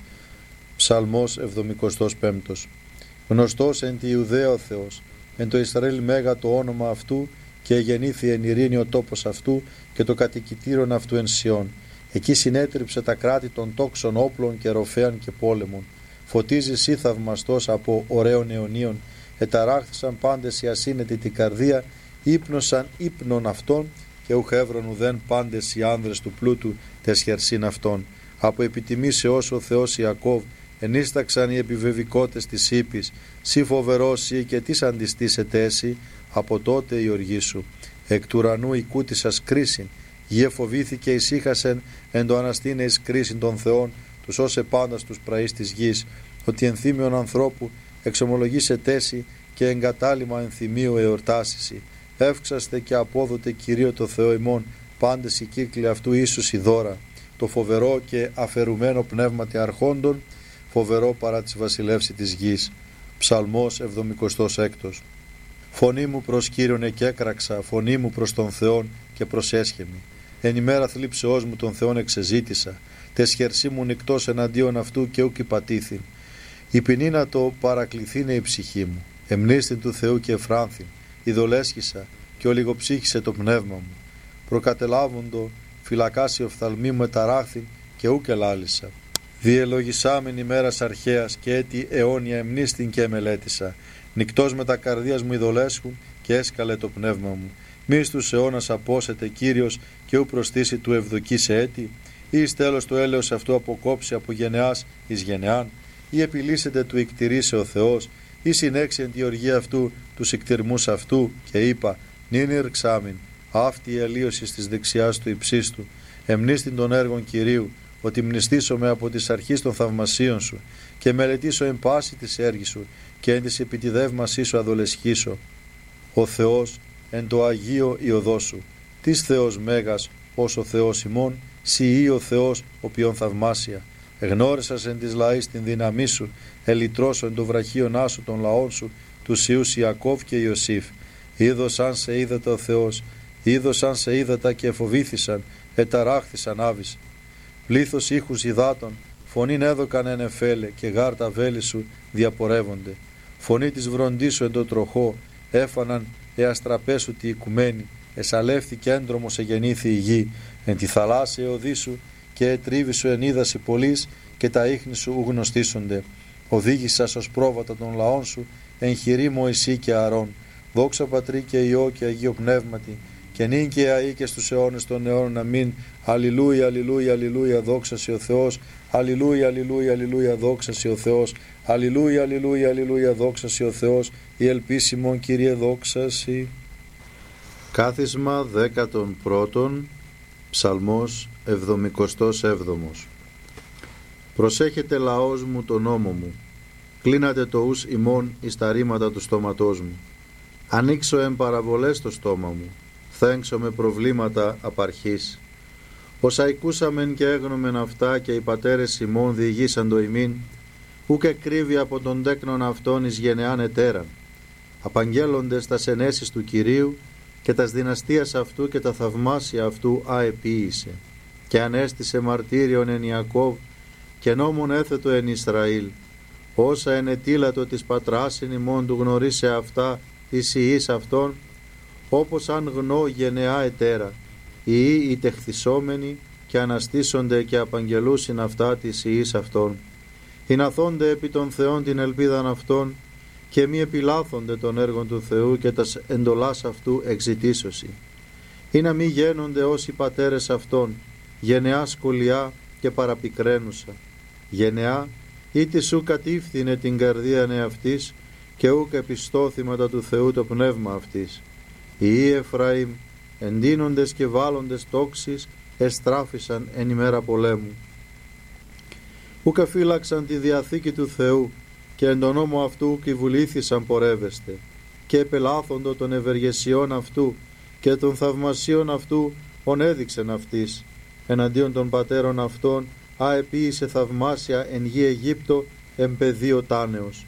Ψαλμός εβδομηκοστός πέμπτος. Γνωστός εν τη Ιουδαία ο Θεός, εν το Ισραήλ μέγα το όνομα αυτού, και γεννήθη εν ειρήνη ο τόπος αυτού, και το κατοικητήρον αυτού εν Σιών. Εκεί συνέτριψε τα κράτη των τόξων όπλων και ροφέων και πόλεμων. Φωτίζει σύ θαυμαστός από ωραίων αιωνίων. Εταράχθησαν πάντες οι ασύνετοι την καρδία, ύπνωσαν ύπνων αυτών, και ουχ έβρον ουδέν πάντες οι άνδρες του πλούτου τες χερσίν αυτών. Από επιτιμήσεως ο Θεός Ιακώβ, ενίσταξαν οι επιβεβικότες της ύπης. Σύ φοβερός σύ, και τις αντιστήσετε έσυ, από τότε η οργή σου. Εκ του ουρανού οικούτησας κρίσιν, γη εφοβήθηκε ησύχασεν, εν το αναστήνε εις κρίσιν των Θεών, τους όσε πάντα στους πραείς της γης, ότι ενθύμιον ανθρώπου εξομολογήσε τέση, και εγκατάλημα ενθυμίου εορτάσισι. Εύξαστε και απόδοτε Κυρίω το Θεό ημών, πάντες οι κύκλοι αυτού ίσους η δώρα. Το φοβερό και αφαιρουμένο πνεύματι αρχόντων, φοβερό παρά της βασιλεύση της γης. Ψαλμός εβδομηκοστός έκτος. Φωνή μου προς Κύριον εκέκραξα, φωνή μου προς τον Θεόν και προσέσχεμη. Εν ημέρα θλίψεώς μου τον Θεόν εξεζήτησα, τες χερσί μου νυκτός εναντίον αυτού και ούκ υπατήθην. Η ποινή να το παρακληθήνε η ψυχή μου, εμνίστην του Θεού και εφράνθην, ειδολέσχησα και ολιγοψύχησε το πνεύμα μου. Προκατελάβοντο φυλακάσει οφθαλμή μου εταράχθην και ούκ ελάλησα. Διελογισάμεν ημέρας αρχαίας και έτη αιώνια εμνίστην και εμελέτησα. Νυκτός με τα καρδίας μου ειδολέσχουν και έσκαλε το πνεύμα μου. Μη στους αιώνας απόσετε Κύριος και ου προστήσει του ευδοκή σε έτη, ή εις τέλος το έλεος αυτού αποκόψει από γενεάς εις γενεάν, ή επιλύσετε του ικτηρίσε ο Θεός, ή συνέξει εν τη οργή αυτού τους ικτηρμούς αυτού, και είπα, νυν ηρξάμιν, αυτή η αλλίωση της δεξιάς του υψίστου, εμνίστην των έργων Κυρίου, ότι μνηστήσομαι από τις αρχής των θαυμασίων σου, και μελετήσω εν πάση της έργης σου, και εν της επιτιδεύμασής σου αδολεσχήσω. Ο Θεός εν το Αγίο η οδό σου, της Θεός μέγας ως ο Θεός ημών, σοι ή ο Θεός οποίον θαυμάσια. Εγνώρισας εν της λαής την δύναμή σου, ελυτρώσω εν το βραχίον άσου των λαών σου, τους Ιούς Ιακώβ και Ιωσήφ. Είδωσαν σε είδατα ο Θεός, είδωσαν σε είδατα και εφοβήθησαν, εταράχθησαν άβης. Πλήθος ήχους υδάτων, φωνήν έδωκαν εν εφέλε, και γάρτα βέλη σου διαπορεύονται. Φωνή της βροντής σου εν το τροχό, έφαναν εαστραπέσου τη οικουμένη, εσαλεύθηκε έντρομος εγεννήθη η γη, εν τη θαλάσσια οδή σου, και ετρίβη σου εν είδαση πολλής, και τα ίχνη σου γνωστήσονται. Οδήγησας ως πρόβατα των λαών σου, εν χειρή Μωυσή και Αρών. Δόξα Πατρί και Υιό και Αγίο Πνεύματι, και νυν και αεί και στους αιώνες των αιώνων. Αμήν. Αλληλούια, αλληλούια, αλληλούια, δόξα σε ο Θεός. Αλληλούια, αλληλούια, αλληλούια, δόξα σε ο Θεός. Αλληλούια, αλληλούια, αλληλούια, δόξα σε ο Θεός. Η ελπίσιμον Κύριε δόξα σοι. Κάθισμα δέκατον πρώτον, Ψαλμός εβδομηκοστός έβδομος. Προσέχετε λαός μου τον νόμο μου, κλείνατε το ους ημών εις τα ρήματα του στόματός μου. Ανοίξω εν παραβολές το στόμα μου, θέξω με προβλήματα απαρχής. Όσα ακούσαμεν και έγνομεν αυτά, και οι πατέρες ημών διηγήσαν το ημίν, ούκ εκκρύβει από τον τέκνον αυτόν εις γενεάν ετέραν. Απαγγέλλοντες τα ενέσεις του Κυρίου, και τας δυναστείας αυτού και τα θαυμάσια αυτού αεποίησε. Και ανέστησε μαρτύριον εν Ιακώβ, και νόμον έθετο εν Ισραήλ. Όσα ενετήλατο της πατράσιν ημών του γνωρίσε αυτά εις ιής αυτών, όπως αν γνώ γενεά ετέρα, οι οι τεχθισόμενοι, και αναστήσονται και απαγγελούσιν αυτά της ιής αυτών. Ηναθώνται επί των Θεών την ελπίδαν αυτών, και μη επιλάθονται των έργων του Θεού, και τας εντολάς αυτού εξητήσωση. Ή να μη γένονται όσοι πατέρες αυτών, γενεά σκολιά και παραπικραίνουσα. Γενεά ήτι σου κατήφθηνε την καρδία εαυτής, και ούκ επιστώθηματα του Θεού το πνεύμα αυτής. Οι Εφραήμ, εντείνοντες και βάλλοντες τόξεις, εστράφησαν εν ημέρα πολέμου. Ούκ φύλαξαν τη διαθήκη του Θεού, και εν τον νόμο αυτού κυβουλήθησαν πορεύεστε, και επελάθοντο των ευεργεσιών αυτού, και των θαυμασίων αυτού ον έδειξεν αυτής, εναντίον των πατέρων αυτών αεποίησε θαυμάσια εν γη Αιγύπτο εν πεδίο τάνεως.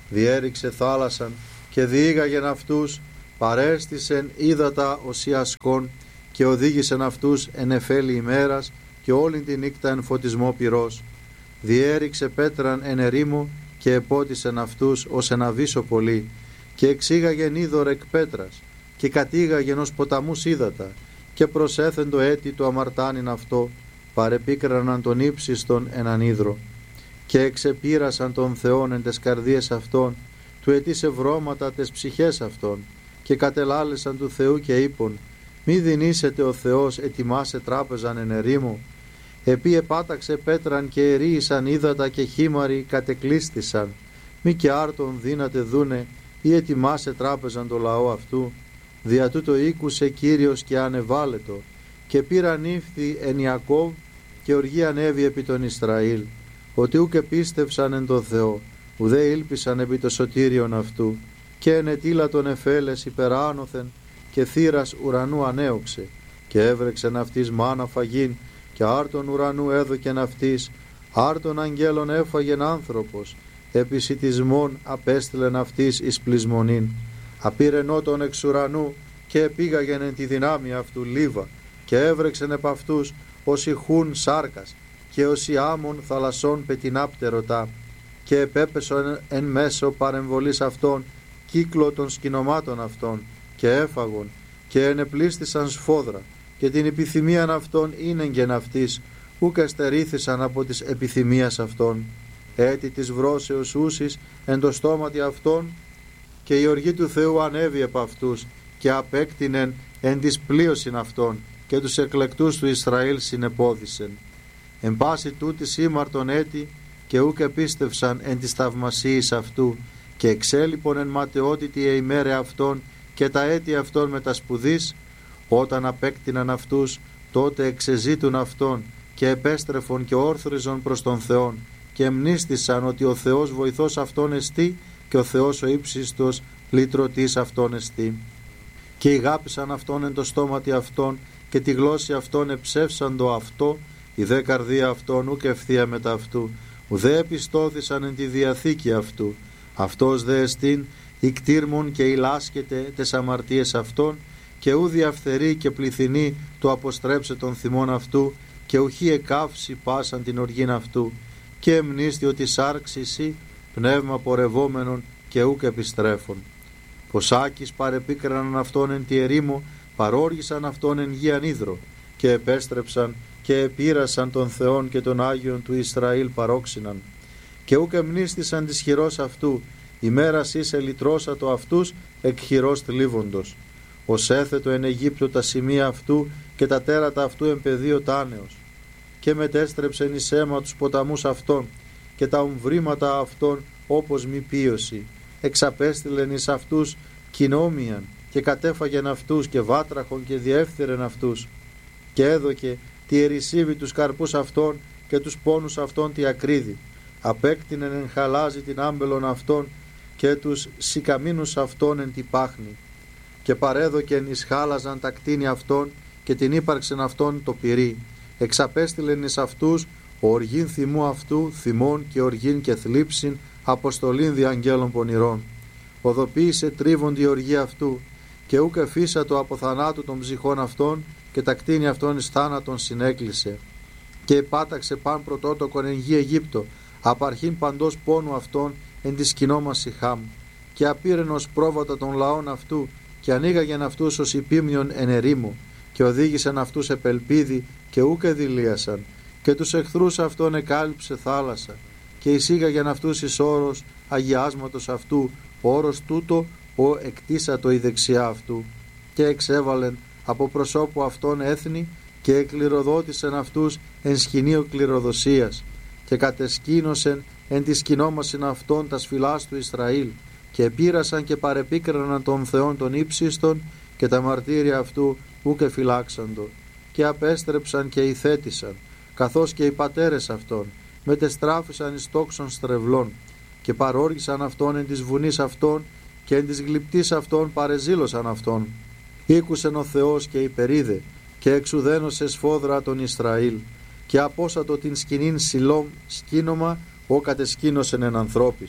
διέριξε θάλασσαν και διήγαγεν αυτούς, παρέστησεν ύδατα οσιασκών και οδήγησεν αυτούς εν εφέλη ημέρας και όλη τη νύκτα εν φωτισμό πυρός. Διέριξε πέτραν εν ερήμου και επότισεν αυτούς ως ένα βύσο πολύ και εξήγαγεν είδωρ εκ πέτρας και κατήγαγεν ως ποταμούς ύδατα και προσέθεν το έτη του αμαρτάνιν αυτό, παρεπίκραναν τον ύψιστον έναν ύδρο και εξεπήρασαν τον Θεόν εν τες καρδίες αυτών, του ετήσε βρώματα τες ψυχές αυτών και κατελάλησαν του Θεού και είπον, μη δινήσετε ο Θεός ετοιμάσε τράπεζαν εν ερήμου, επί επάταξε πέτραν και ερίησαν ύδατα και χήμαροι κατεκλείστησαν, μη και άρτον δύνατε δούνε ή ετοιμάσε τράπεζαν το λαό αυτού, δια τούτο ήκουσε Κύριος και ανεβάλετο και πήραν ύφθη εν Ιακώβ και οργή ανέβη επί τον Ισραήλ, ότι ούκ επίστευσαν εν τον Θεό, ουδέ ήλπισαν επί το σωτήριον αυτού, και ενετήλα τον εφέλες υπεράνωθεν και θύρας ουρανού ανέωξε και έβρεξεν αυτής μάνα φαγήν και άρτον ουρανού έδωκεν αυτής, άρτον αγγέλων έφαγεν άνθρωπος, επισιτισμόν απέστειλεν αυτής εις πλεισμονήν, απήρενό τον εξ ουρανού και επήγαγεν εν τη δυνάμει αυτού λίβα και έβρεξεν επ' αυτούς ως ηχούν σάρκας και ως οι άμμων θαλασσών πετεινάπτερωτά και επέπεσον εν μέσω παρεμβολής αυτών κύκλο των σκηνομάτων αυτών και έφαγον και ενεπλίστησαν σφόδρα και την επιθυμίαν αυτών ίνεγγεν αυτής, ούκ εστερήθησαν από της επιθυμίας αυτών, έτη της βρώσεως ούσης εν το στόματι αυτών, και η οργή του Θεού ανέβη επ' αυτούς και απέκτηνεν εν της πλείωσιν αυτών και τους εκλεκτούς του Ισραήλ συνεπόδισεν. Εν πάση τούτης ήμαρτον έτη και ούκ επίστευσαν εν της θαυμασίης αυτού και εξέλιπον εν ματαιότητη εημέρε αυτών και τα έτη αυτών με τα σπουδής, όταν απέκτηναν αυτούς τότε εξεζήτουν αυτόν και επέστρεφον και όρθριζον προς τον Θεόν και εμνίστησαν ότι ο Θεός βοηθός αυτόν εστί και ο Θεός ο ύψιστος λυτρωτής αυτόν εστί. Και ηγάπησαν αυτόν εν το στόματι αυτών και τη γλώσση αυτών εψεύσαν το αυτό, η δε καρδία αυτών ούκ ευθεία μετά αυτού, ουδέ επιστώθησαν εν τη διαθήκη αυτού. Αυτός δε εστίν ικτήρμον και ηλάσκεται τες αμαρτίες αυτών και ου διαφθερεί και πληθυνεί το αποστρέψε των θυμών αυτού και ουχή εκάυση πάσαν την οργήν αυτού και εμνίστη ότι σάρξει εσύ πνεύμα πορευόμενον και ούκ επιστρέφων. Ποσάκης παρεπίκραναν αυτόν εν τη ερήμο, παρόργησαν αυτόν εν γη ανίδρο και επέστρεψαν και επήρασαν τον Θεόν και τον Άγιον του Ισραήλ παρόξυναν και ούκ εμνίστησαν της χειρός αυτού, ημέρας είσαι λυτρώσατο αυτούς εκ χειρός θλίβοντος. Ως έθετο εν Αιγύπτο τα σημεία αυτού και τα τέρατα αυτού εν πεδίο τάνεως και μετέστρεψεν εις αίμα τους ποταμούς αυτών και τα ομβρήματα αυτών όπως μη πίωση. Εξαπέστειλεν εις αυτούς κοινόμιαν και κατέφαγεν αυτούς και βάτραχον και διέφθυρεν αυτούς και έδωκε τη ερησίβη τους καρπούς αυτών και τους πόνους αυτών τη ακρίδη. Απέκτηνεν εν χαλάζι την άμπελον αυτών και τους σικαμίνους αυτών εν τη πάχνη και παρέδοκεν εις χάλαζαν τα κτίνη αυτών και την ύπαρξεν αυτών το πυρί. Εξαπέστειλεν εις αυτούς οργήν θυμού αυτού, θυμών και οργήν και θλίψην, αποστολήν δι' αγγέλων πονηρών. Οδοποίησε τρίβον η οργή αυτού και ούκ εφίσατο από θανάτου των ψυχών αυτών και τα κτίνη αυτών εις θάνατον συνέκλεισε. Και επάταξε παν πρωτότοκον εν γη Αιγύπτο, απαρχήν παντός πόνου αυτών εν τη σκηνόμα Σιχάμ, και απήρεν ως πρόβατα των λαών αυτού και ανοίγαγεν αυτούς ως υπήμνιον εν ερήμου και οδήγησαν αυτούς επελπίδι και ούκ εδηλίασαν και τους εχθρούς αυτών εκάλυψε θάλασσα και εισήγαγεν αυτούς εις όρος αγιάσματος αυτού, όρος τούτο ο εκτίσατο η δεξιά αυτού και εξέβαλεν από προσώπου αυτών έθνη και εκληροδότησεν αυτούς εν σκηνείο κληροδοσίας και κατεσκήνωσεν εν τη σκηνόμασιν αυτών τα σφυλάς του Ισραήλ και επήρασαν και παρεπίκραναν τον Θεόν των ύψιστον και τα μαρτύρια αυτού ούκ εφυλάξαντο και απέστρεψαν και ηθέτησαν καθώς και οι πατέρες αυτών μετεστράφησαν εις τόξων στρεβλών και παρόργησαν αυτόν εν της βουνής αυτών και εν της γλυπτής αυτών παρεζήλωσαν αυτόν. Ήκουσεν ο Θεός και υπερίδε και εξουδένωσε σφόδρα τον Ισραήλ και απόσατο την σκηνήν Σιλόμ σκήνομα ο κατεσκήνωσεν εν ανθρώπης.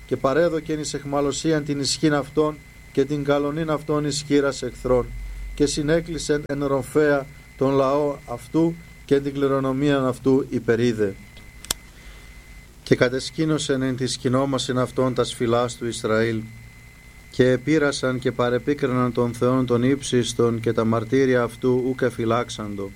και παρέδοκεν εις εχμαλωσίαν την ισχύν αυτών και την καλονήν αυτών εις χείρας εχθρών, και συνέκλεισεν εν ρομφαία τον λαό αυτού και την κληρονομίαν αυτού υπερίδε. Και κατεσκήνωσεν εν τη σκηνόμασιν αυτών τας φυλάς του Ισραήλ, και επήρασαν και παρεπίκριναν τον Θεόν των ύψιστων, και τα μαρτύρια αυτού ούκ εφυλάξαντο.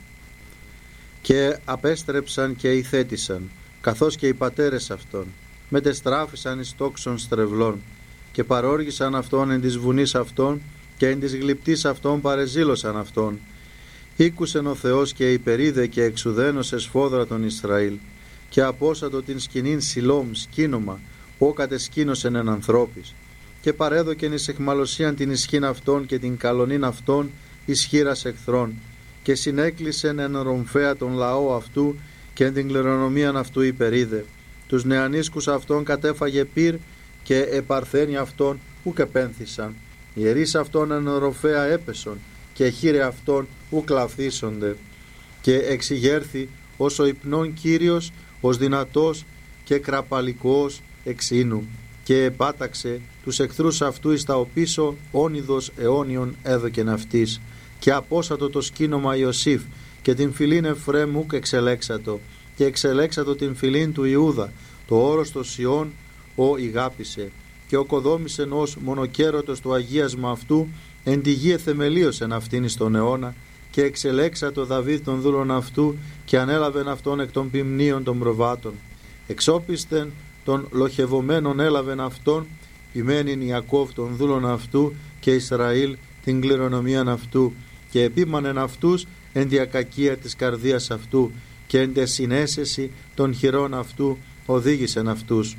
Και απέστρεψαν και ηθέτησαν, καθώς και οι πατέρες αυτών, μετεστράφησαν εις τόξων στρεβλών, και παρόργησαν αυτόν εν της βουνής αυτών, και εν της γλυπτής αυτών παρεζήλωσαν αυτόν. Ήκουσεν ο Θεός και υπερίδε και εξουδένωσε σφόδρα τον Ισραήλ, και απόσατο την σκηνήν Σιλόμ σκήνομα, ό κατεσκήνωσεν εν ανθρώπης, και παρέδοκεν εις εχμαλωσίαν την ισχύν αυτών και την καλονήν αυτών εις χείρας εχθρών, και συνέκλεισεν εν ρομφαία τον λαό αυτού και εν την κληρονομίαν αυτού υπερίδε. Τους νεανίσκους αυτών κατέφαγε πυρ, και επαρθένοι αυτών ουκ επένθησαν. Ιερείς αυτών εν ρομφαία έπεσον, και χείρε αυτών ουκ λαφθήσονται. Και εξηγέρθη ως ο υπνών Κύριος, ως δυνατός και κραπαλικός εξήνου, και επάταξε τους εχθρούς αυτού εις τα οπίσω όνειδος αιώνιον έδωκεν αυτής. Και απόσατο το σκήνομα Ιωσήφ, και την φυλήν Εφραίμ ουκ εξελέξατο, και εξελέξατο την φυλήν του Ιούδα, το όρος το Σιών ο ηγάπησε, και οκοδόμησεν ως μονοκέρωτος το αγίασμα αυτού, εν τη γη εθεμελίωσεν αυτήν εις τον αιώνα, και εξελέξατο Δαβίδ των δούλων αυτού, και ανέλαβεν αυτόν εκ των ποιμνίων των προβάτων. Εξόπιστεν των λοχευωμένων έλαβεν αυτόν, ποιμένην Ιακώβ των δούλων αυτού, και Ισραήλ την κληρονομίαν αυτού, και επίμανεν αυτούς εν τη ακακία της καρδίας αυτού, και εν τε συνέσεση των χειρών αυτού οδήγησεν αυτούς.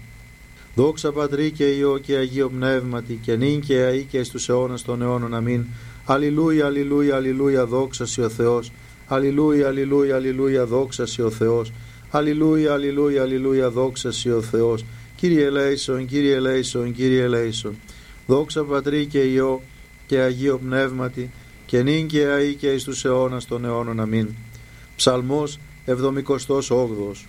Δόξα Πατρί και Υιό και Αγίο Πνεύματι, και νυν και αεί και εις τους αιώνας των αιώνων. Αμήν. Αλληλούια, αλληλούια, αλληλούια, δόξα σοι ο Θεός. Αλληλούια, αλληλούια, αλληλούια, δόξα σοι ο Θεός. Αλληλούια, αλληλούια, αλληλούια, δόξα σοι ο Θεός. Κύριε ελέησον, Κύριε ελέησον, Κύριε ελέησον. Δόξα Πατρί και Υιό και Αγίο Πνεύματι, και νυν και αεί και εις τους αιώνας των αιώνων. Αμήν. Ψαλμός εβδομηκοστός όγδοος.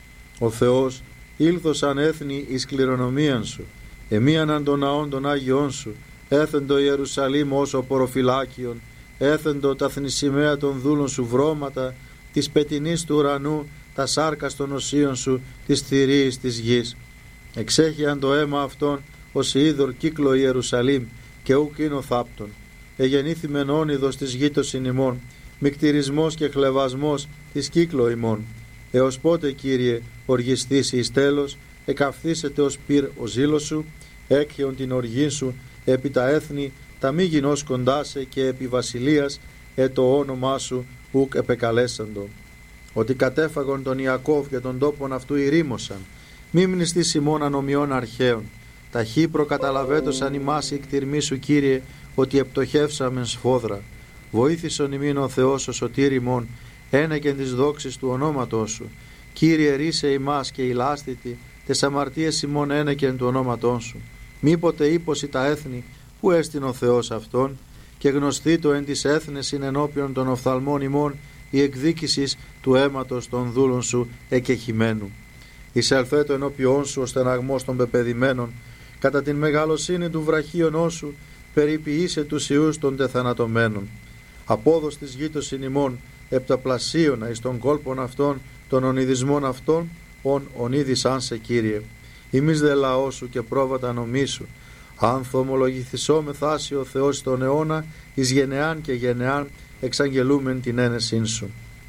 Ο Θεός ήλθος αν έθνη εις κληρονομίαν σου, εμίαναν των ναών των Άγιών σου, έθεντο Ιερουσαλήμ ως ο ποροφυλάκιον, έθεντο τα θνησιμαία των δούλων σου βρώματα, της πετινής του ουρανού, τα σάρκας των οσίων σου, της θηρίης της γης. Εξέχειαν το αίμα αυτών ως είδωρ κύκλο Ιερουσαλήμ, και ουκ είναι ο θάπτων. Εγεννήθημεν όνειδος της γήτωσιν ημών, μικτηρισμός και χλεβασμός της κύκλο ημών. Έως πότε, Κύριε, οργιστήσει εις τέλος, εκαυθήσετε ως πυρ ο ζήλος σου, έκχεον την οργή σου επί τα έθνη, τα μη γινώς κοντάσε, και επί βασιλείας ε το όνομά σου ουκ επεκαλέσαντο. Ότι κατέφαγον τον Ιακώβ και τον τόπον αυτού ηρήμωσαν, μη μνηστείς ημών ανομιών αρχαίων. Ταχύ προκαταλαβέτωσαν ημάς η κτηρμή σου, Κύριε, ότι επτοχεύσαμεν σφόδρα. Βοήθησον ημίν ο Θεός ο σωτήρ ημών, ένεκεν της δόξης του ονόματός σου. Κύριε, ρίσε ημάς και ηλάστητη, τες αμαρτίες ημών ένεκεν του ονόματός σου. Μήποτε ύποσι τα έθνη, που έστειν ο Θεός αυτόν, και γνωστή το εν της έθνεσιν ενώπιον των οφθαλμών ημών η εκδίκησης του αίματος των δούλων σου εκεχημένου. Εισελθέτω ενώπιόν σου ο στεναγμός των πεπεδημένων, κατά την μεγαλοσύνη του βραχίωνός σου περιποιήσε τους ιούς των τεθανατωμένων. Απόδος της γήτωσιν ημών επταπλασίωνα εις των κόλπων αυτών, των ονειδισμών αυτών, ον ονίδησαν σε, Κύριε. Ημείς δε λαός σου και πρόβατα νομής σου. Αν θομολογηθισό μεθάσει ο Θεός τον αιώνα, εις γενεάν και γενεάν εξαγγελούμεν την ένεσήν σου.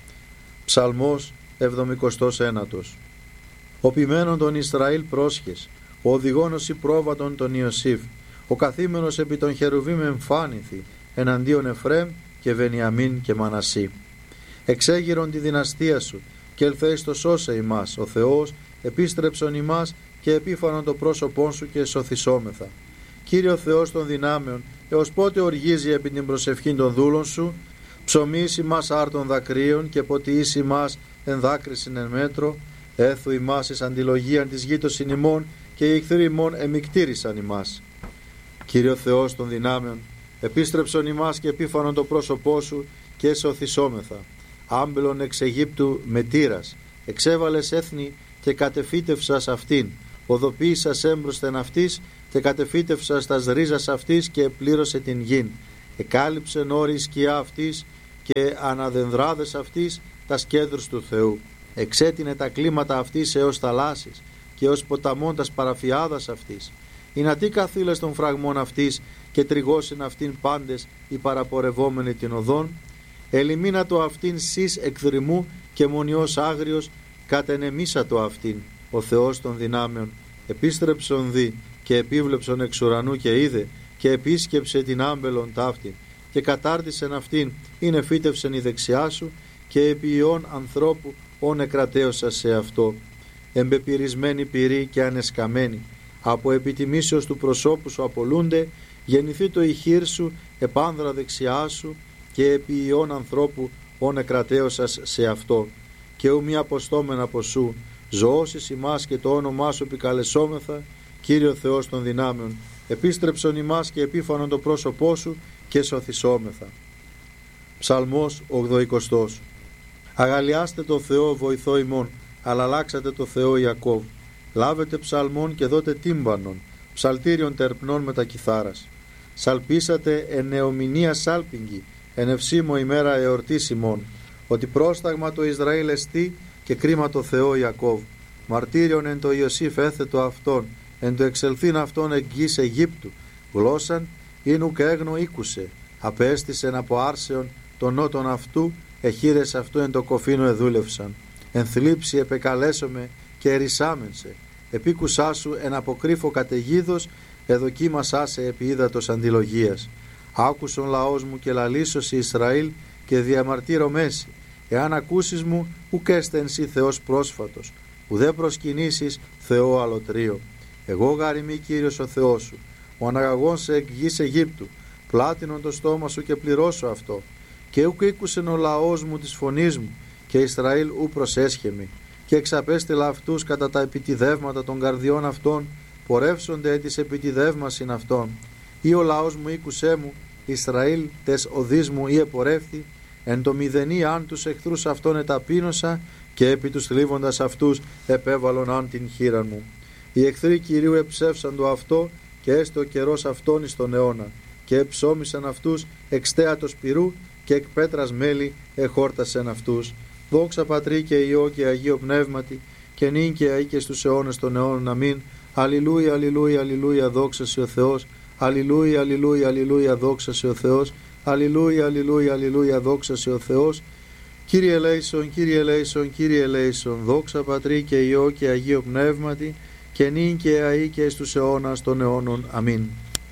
Ψαλμός εβδομηκοστός ένατος. Ο ποιμένον των Ισραήλ πρόσχες, ο οδηγόνος η πρόβατον τον Ιωσήφ, ο καθήμενος επί των χερουβίμ εμφάνηθη, εναντίον Εφραίμ και Βενιαμίν και Μανασί. Εξέγειρον τη δυναστεία σου, και ελθέεις το σώσε ημάς, ο Θεός επίστρεψον ημάς, και επίφανον το πρόσωπόν σου, και σωθησόμεθα. Κύριε Θεός των δυνάμεων, έως πότε οργίζει επί την προσευχή των δούλων σου, ψωμίσει ημάς άρτων δακρύων, και ποτιήσει ημάς εν δάκρυσιν εν μέτρο, έθου ημάς εις αντιλογίαν της γήτωσιν ημών, και οι εχθροί ημών εμικτήρισαν ημάς. Κύριε Θεός των δυνάμεων, επίστρεψον ημάς και επίφανον το πρόσωπό σου, και σωθησόμεθα. Άμπελον εξ Αιγύπτου με τύρας, εξέβαλες έθνη και κατεφύτευσας αυτήν, οδοποίησας έμπροσθεν αυτής και κατεφύτευσας τας ρίζας αυτής και επλήρωσε την γην. Εκάλυψεν όρη η σκιά αυτής και αναδενδράδες αυτής τας κέντρους του Θεού. Εξέτεινε τα κλίματα αυτής έως θαλάσσης και ως ποταμών τας παραφιάδας αυτής. Ινατί καθήλες των φραγμών αυτής και τριγώσιν αυτήν πάντες οι παραπορευόμενοι την οδόν. Ελιμίνα το αυτήν σεις εκδρυμού και μονιός άγριος κατενεμίσα το αυτήν. Ο Θεός των δυνάμεων επίστρεψον δι και επίβλεψον εξ ουρανού και είδε και επίσκεψε την άμπελον ταύτην και κατάρτισεν αυτήν είναι φύτευσεν η δεξιά σου και επί ιών ανθρώπου όν εκρατέωσα σε αυτό. Εμπεπυρισμένη πυρή και ανεσκαμένη από επιτιμήσεως του προσώπου σου απολούνται, γεννηθεί το ηχείρ σου επάνδρα δεξιά σου και επί ιών ανθρώπου όν εκρατέωσας σε αυτό. Και ου μη αποστόμεν από σου, ζωώσεις ημάς και το όνομά σου επικαλεσόμεθα, Κύριο Θεός των δυνάμεων, επίστρεψον ημάς και επίφανον το πρόσωπό σου και σωθησόμεθα. Ψαλμός ογδοηκοστός. Αγαλιάστε το Θεό βοηθό ημών, αλλά αλλάξατε το Θεό Ιακώβ. Λάβετε ψαλμών και δώτε τύμπανον, ψαλτήριον τερπνών με τα κιθάρας. Σαλπίσατε εν νεομηνία σάλπιγγι, εν ευσύμω ημέρα εορτής ημών, ότι πρόσταγμα το Ισραήλ εστί και κρίμα το Θεό Ιακώβ. Μαρτύριον εν το Ιωσήφ έθετο αυτόν, εν το εξελθήν αυτόν εκ γης Αιγύπτου. Γλώσσαν ίνουκ έγνο ήκουσε, απέστησεν από άρσεων των νότων αυτού, εχείρες αυτού εν το κοφίνο εδούλευσαν. Εν θλίψη επεκαλέσομαι και ερισάμενσε, επίκουσά σου εν αποκρύφω καταιγίδος, εδοκίμασά σε επί ύδατος αντιλογίας. Άκουσον λαός μου και λαλήσωση Ισραήλ και διαμαρτύρω μέση. Εάν ακούσεις μου, ουκ έστε εν σύ Θεός πρόσφατος, ουδέ προσκυνήσεις Θεό αλωτρίο. Εγώ γαριμί Κύριος ο Θεός σου, ο αναγαγών σε εκ γης Αιγύπτου, πλάτινον το στόμα σου και πληρώσω αυτό. Και ουκ ήκουσεν ο λαός μου της φωνής μου, και Ισραήλ ου προσέσχεμη. Και εξαπέστειλα αυτούς κατά τα επιτιδεύματα των καρδιών αυτών, πορεύσονται εν της επιτιδεύμασιν αυτών. Ή ο λαός μου ήκουσέ μου, Ισραήλ τες οδείς μου ή επορεύθη, εν το μηδενή αν τους εχθρούς αυτών εταπείνωσα, και επί τους θλίβοντας αυτούς επέβαλον αν την χείρα μου. Οι εχθροί Κυρίου εψεύσαν το αυτό, και έστω ο καιρός αυτόν εις τον αιώνα, και εψώμησαν αυτούς εξτέατος πυρού, και εκ πέτρας μέλη εχόρτασεν αυτούς. Δόξα Πατρί και Υιό και Αγίο Πνεύματι, και νυν και αεί και στους αιώνες των αιώνων. Αμήν. Αλληλούια, αλληλούια, αλληλούια, δόξα σε ο Θεός. Αλληλούια, αλληλούια, αλληλούια, δόξα σε ο Θεός. Αλληλούια, αλληλούια, αλληλούια, δόξα σε ο Θεός. Κύριε ελέησον, Κύριε ελέησον, Κύριε ελέησον, δόξα Πατρί και Υιό και Αγίο Πνεύματι, και νυν και αεί και στους αιώνας των αιώνων. Αμήν.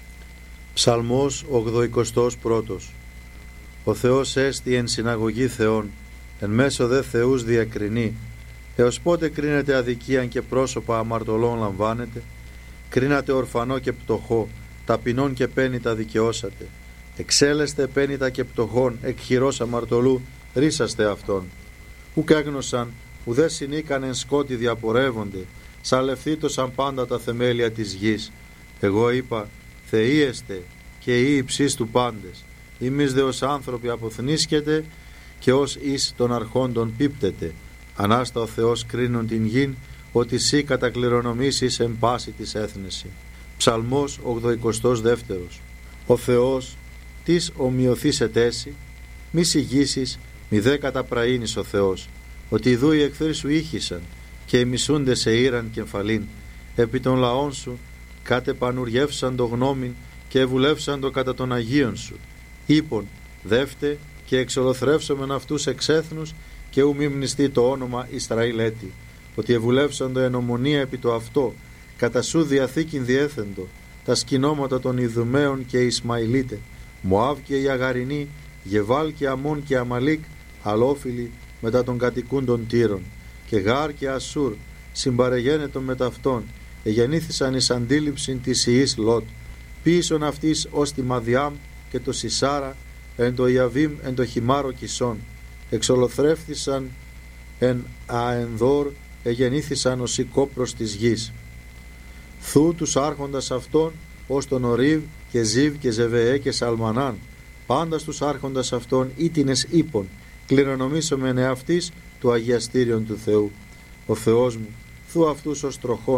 Ψαλμός ογδοηκοστός πρώτος. Ο Θεός έστι εν συναγωγή Θεών, εν μέσω δε Θεούς διακρινεί. Έως πότε κρίνεται αδικίαν και πρόσωπα αμαρτωλών λαμβάνετε? Κρίνατε ορφανό και πτωχό, ταπεινών και πένητα δικαιώσατε. Εξέλεστε πένητα και πτωχών, εκ χειρός αμαρτωλού ρίσαστε αυτόν. Ουκ έγνωσαν, ουδέ συνήκαν εν σκότη διαπορεύονται, σαλευθήτωσαν πάντα τα θεμέλια της γης. Εγώ είπα, θεήεστε και ή υψής του πάντες. Εμείς δε ως άνθρωποι αποθνίσκετε και ως εις των αρχόντων πίπτετε. Ανάστα ο Θεός κρίνον την γην, ότι σύ κατακληρονομήσεις εν πάση της έθνεση. Ψαλμός ογδοηκοστός δεύτερος. Ο Θεός της ομοιωθείς ετέσι, μη συγγύσεις, μη δε καταπραήνεις ο Θεός, ότι ιδού οι εχθροί σου ήχησαν και οι μισούντες σε ήραν κεφαλήν. Επί των λαών σου κατεπανουριεύσαν το γνώμην και ευουλεύσαν το κατά των Αγίων σου. Είπον, δεύτε και εξολοθρεύσομεν αυτούς εξ έθνους, και ου μη μνηστεί το όνομα Ισραήλ έτη, ότι ευουλεύσαν το εν ομονία επί το αυτό, κατά σου διαθήκην διέθεντο, τα σκηνώματα των Ιδουμαίων και Ισμαηλίτε, Μωάβ και οι Αγαρινοί, Γεβάλ και Αμών και Αμαλίκ, αλόφιλοι μετά των κατοικούν των Τύρων, και Γάρ και Ασούρ, συμπαρεγένετον με ταυτόν, εγεννήθησαν εις αντίληψην της ιής Λότ, πίσον αυτής ως τη Μαδιάμ και το Σισάρα, εν το Ιαβίμ εν το Χιμάρο Κισόν, εξολοθρεύθησαν εν Αενδόρ, εγεννήθησαν ως η κόπρος της γης. Θου τους άρχοντας αυτών ως τον Ορίβ και Ζίβ και Ζεβεέ και Σαλμανάν, πάντα στους άρχοντας αυτών ήτινες ύπων, κληρονομήσομεν εαυτής του αγιαστήριον του Θεού. Ο Θεός μου, θου αυτούς ως τροχών,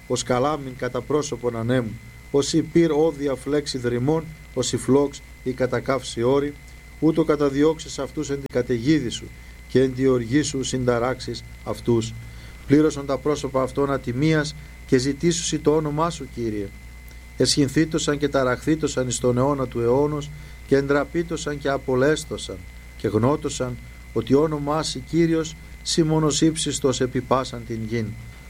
ως καλάμιν κατά πρόσωπον ανέμου, ως η πυρ όδια φλέξη δρυμών, ως η φλόξ ή κατακαύση όρη, ούτω καταδιώξεις αυτούς εν την καταιγίδη σου και εν τη οργή σου συνταράξεις αυτούς. Πλήρωσαν τα πρόσωπα αυτών ατιμίας και ζητήσουσι το όνομά σου, Κύριε. Εσχυνθήτωσαν και ταραχθήτωσαν εις τον αιώνα του αιώνος και εντραπήτωσαν και απολέστωσαν και γνώτωσαν ότι όνομά σοι Κύριος σοι μόνος ύψιστος επιπάσαν την γην.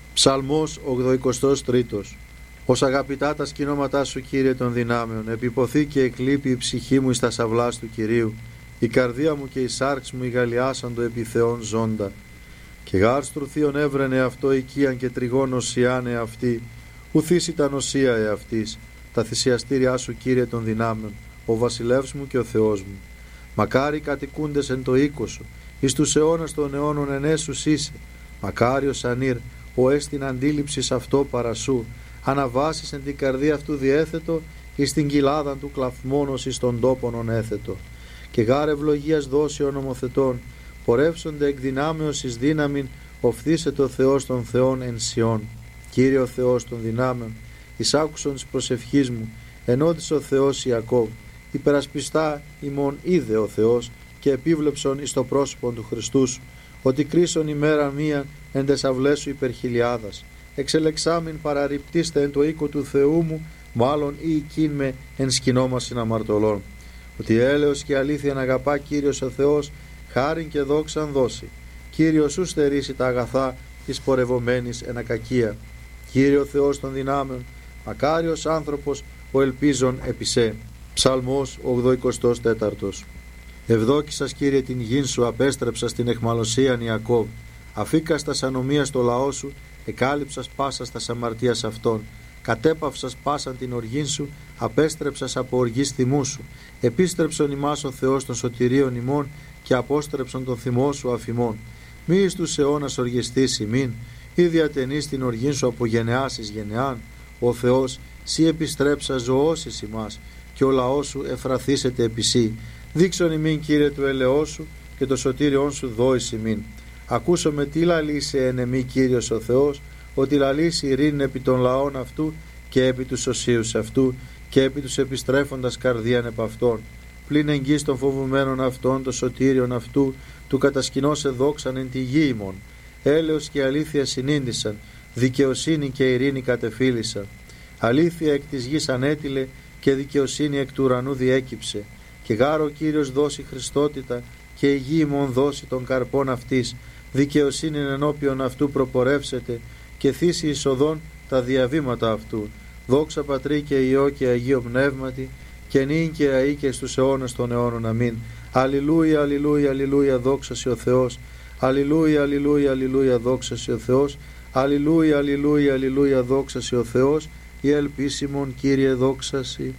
Ψαλμός ογδοηκοστός τρίτος. Ως αγαπητά τα σκηνώματά σου, Κύριε των δυνάμεων, επιποθεί και εκλείπει η ψυχή μου εις τα σαυλάς του Κυρίου. Η καρδία μου και η σάρξ μου ηγαλιάσαν το επί Θεόν ζώντα. Και γάρ στρουθίον έβρενε αυτό οικίαν και τριγών οσιάνε αυτή, ουθείς ήταν οσία εαυτής. Τα θυσιαστήριά σου, Κύριε των δυνάμεων, ο βασιλεύς μου και ο Θεός μου. Μακάρι κατοικούντες εν το οίκο σου, εις τους αιώνας των αιώνων ενέσους είσαι. Μακάριος ανήρ, ο έστιν αντίληψης αυτό παρασού, αναβάσεις εν την καρδία αυτού διέθετο, εις την κοιλάδα του κλαθμόνος εις των τόπων έθετο. Και γάρ ευλογίας δώσει ο νομοθετών, πορεύσονται εκ δυνάμεως εις δύναμην, οφθήσε το Θεός των Θεών εν Σιών. Κύριε ο Θεός των δυνάμεων, εις άκουσον της προσευχής μου, ενώτησε ο Θεός Ιακώβ, υπερασπιστά ημών είδε ο Θεός και επίβλεψον εις το πρόσωπον του Χριστού σου, ότι κρίσον ημέρα μία εν τες αυλές σου υπερχιλιάδας. Εξελεξάμην παραρριπτήστε εν το οίκο του Θεού μου, μάλλον ή οικίν με εν σκηνώμα συναμαρτωλών. Ότι έλεος και αλήθεια να αγαπά Κύριος ο Θεός, χάριν και δόξαν δώσει. Κύριος σου στερήσει τα αγαθά της πορευομένης εν ακακία. Κύριε ο Θεός των δυνάμεων, μακάριος άνθρωπος ο ελπίζων επισέ. Ψαλμός ογδοηκοστός τέταρτος. Ευδόκησας, Κύριε, την γην σου, απέστρεψας την εχμαλωσίαν Ιακώβ. Αφήκας τας ανομίας το λαό σου, εκάλυψας πάσας τας αμαρτίας αυτών. Κατέπαυσας πάσαν την οργήν σου, απέστρεψας από οργής θυμού σου. Επίστρεψον ημάς ο Θεός των σωτηρίων ημών και απόστρεψον τον θυμό σου αφημών. Μη εις τους αιώνας οργιστής ημίν, ή διατενείς την οργήν σου από γενεάς εις γενεάν. Ο Θεός, σύ επιστρέψα ζωώσεις ημάς, και ο λαός σου εφραθήσεται επί σύ. Δείξον ημίν, Κύριε, του ελεός σου και το σωτήριόν σου δόης ημίν. Ακούσομαι τι λαλήσε εν εμή, Κύριος ο Θεός, ότι λαλήσει ειρήνη επί των λαών αυτού και επί τους οσίους αυτού και επί τους επιστρέφοντας καρδίαν επ' αυτών. Πλην εγγύς των φοβουμένων αυτών, το σωτήριον αυτού, του κατασκηνώσε δόξαν εν τη γη ημών. Έλεος και αλήθεια συνήντησαν, δικαιοσύνη και ειρήνη κατεφύλησαν. Αλήθεια εκ της γης ανέτειλε και δικαιοσύνη εκ του ουρανού διέκυψε. Και γάρο ο Κύριος δώσει χριστότητα και η γη ημών δώσει των καρπών αυτής. Δικαιοσύνη ενώπιον αυτού προπορεύσεται και θύσει εισοδών τα διαβήματα αυτού. Δόξα Πατρί και Υιό και Αγίο Πνεύματι και νυν και αεί και στους αιώνας των αιώνων. Αμήν. Αλληλούια, αλληλούια, αλληλούια, δόξα σοι ο Θεός. Αλληλούια, αλληλούια, αλληλούια, δόξα σοι ο Θεός. Αλληλούια, αλληλούια, αλληλούια, δόξα σοι ο Θεός. Η ελπίσιμον, Κύριε, δόξα σοι.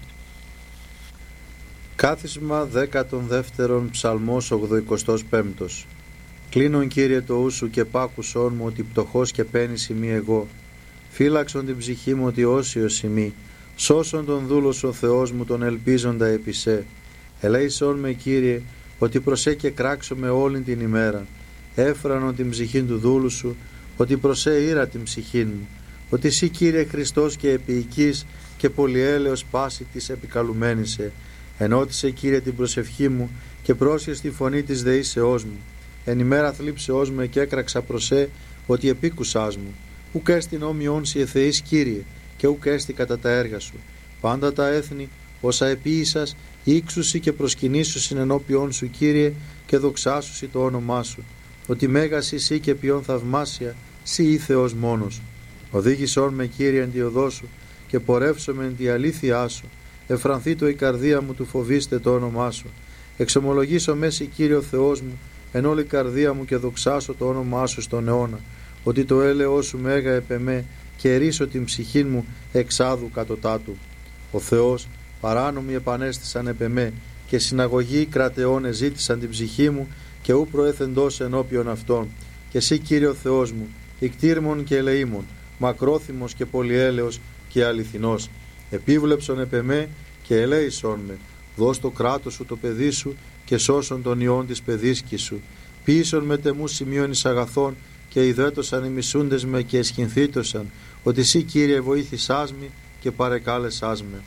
Κάθισμα δέκατον δεύτερον, ψαλμός ογδοηκοστός πέμπτος. Κλείνον, Κύριε, το ου σου και πάκουσόν μου, ότι πτωχός και πένης ημί εγώ. Φύλαξον την ψυχή μου, ότι όσιος ημί. Σώσον τον δούλος ο Θεός μου, τον ελπίζοντα επί σε. Ελέησόν με, Κύριε, ότι προσέ και κράξω με όλη την ημέρα. Έφρανον την ψυχή του δούλου σου, ότι προσέ ήρα την ψυχή μου. Ότι εσύ, Κύριε, Χριστός και επίοικης και πολυέλεος πάση της επικαλουμένησε. Ενώτισε, Κύριε, την προσευχή μου και πρόσχες τη φωνή της δεήσεώς μου. Εν ημέρα θλίψεώς μου και έκραξα προσέ, ότι επίκουσάς μου. Ουκ έστιν όμοιον σοι εθεείς, Κύριε, και ουκ έστι κατά τα έργα σου. Πάντα τα έθνη, όσα επίησας, ύξουσι και προσκυνήσουσιν ενώπιον σου, Κύριε, και δοξάσουσι το όνομά σου. Ότι μέγας εσύ και ποιον θαυμάσια, σοι ή Θεός μόνος. Οδήγησόν με, Κύριε, εν τη οδό σου και πορεύσομαι εν τη αλήθειά σου. Εφρανθεί το η καρδία μου του φοβήστε το όνομά σου. Εξομολογήσω μέση, Κύριο Θεός μου, εν όλη καρδία μου και δοξάσω το όνομά σου στον αιώνα. Ότι το έλεος σου μέγα επ' εμέ και ερίσω την ψυχή μου εξάδου κατωτάτου. Ο Θεός παράνομοι επανέστησαν επ' εμέ και συναγωγοί κρατεών εζήτησαν την ψυχή μου και ου προέθεντος ενώπιον αυτών. Και εσύ, Κύριο Θεός μου, ικτήρμον και ελεήμον, μακρόθυμος και πολυέλεος και αληθινός. Επίβλεψον επ' εμέ και ελέησον με. Δώσ' το κράτος σου το παιδί σου και σώσον τον ιόν της παιδίσκης σου. Ποιήσον με τεμούς σημείων εις αγαθών και ιδέτωσαν οι μισούντες με και εσχυνθήτωσαν, ότι εσύ Κύριε βοήθησάς με και παρεκάλεσάς με.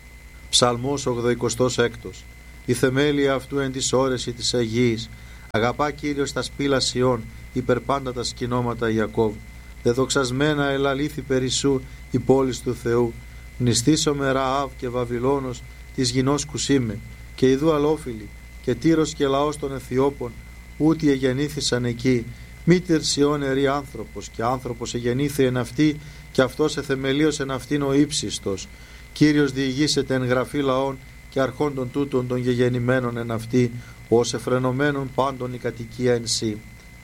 Ψαλμός ογδοηκοστός έκτος. Η θεμέλια αυτού εν της όρεση της Αγίας. Αγαπά Κύριος τα σπήλα Σιών, υπερπάντα τα σκηνώματα Ιακώβ. Δεδοξασμένα ελαλήθη περί η πόλης του Θεού. Μνηστήσομαι Ραάβ και Βαβυλώνος της γινός Κουσίμε, και ιδού αλόφιλοι, και Τύρος και λαός των Αιθιώπων, ούτι εγεννήθησαν εκεί. Μήτερ Σιών ερή άνθρωπος, και άνθρωπος εγεννήθη εν αυτή, και αυτός εθεμελίωσε εν αυτήν ο ύψιστος. Κύριος διηγήσεται εν γραφή λαών και αρχών των τούτων των γεγεννημένων εν αυτή, ως εφρενωμένων πάντων η κατοικία εν σύ.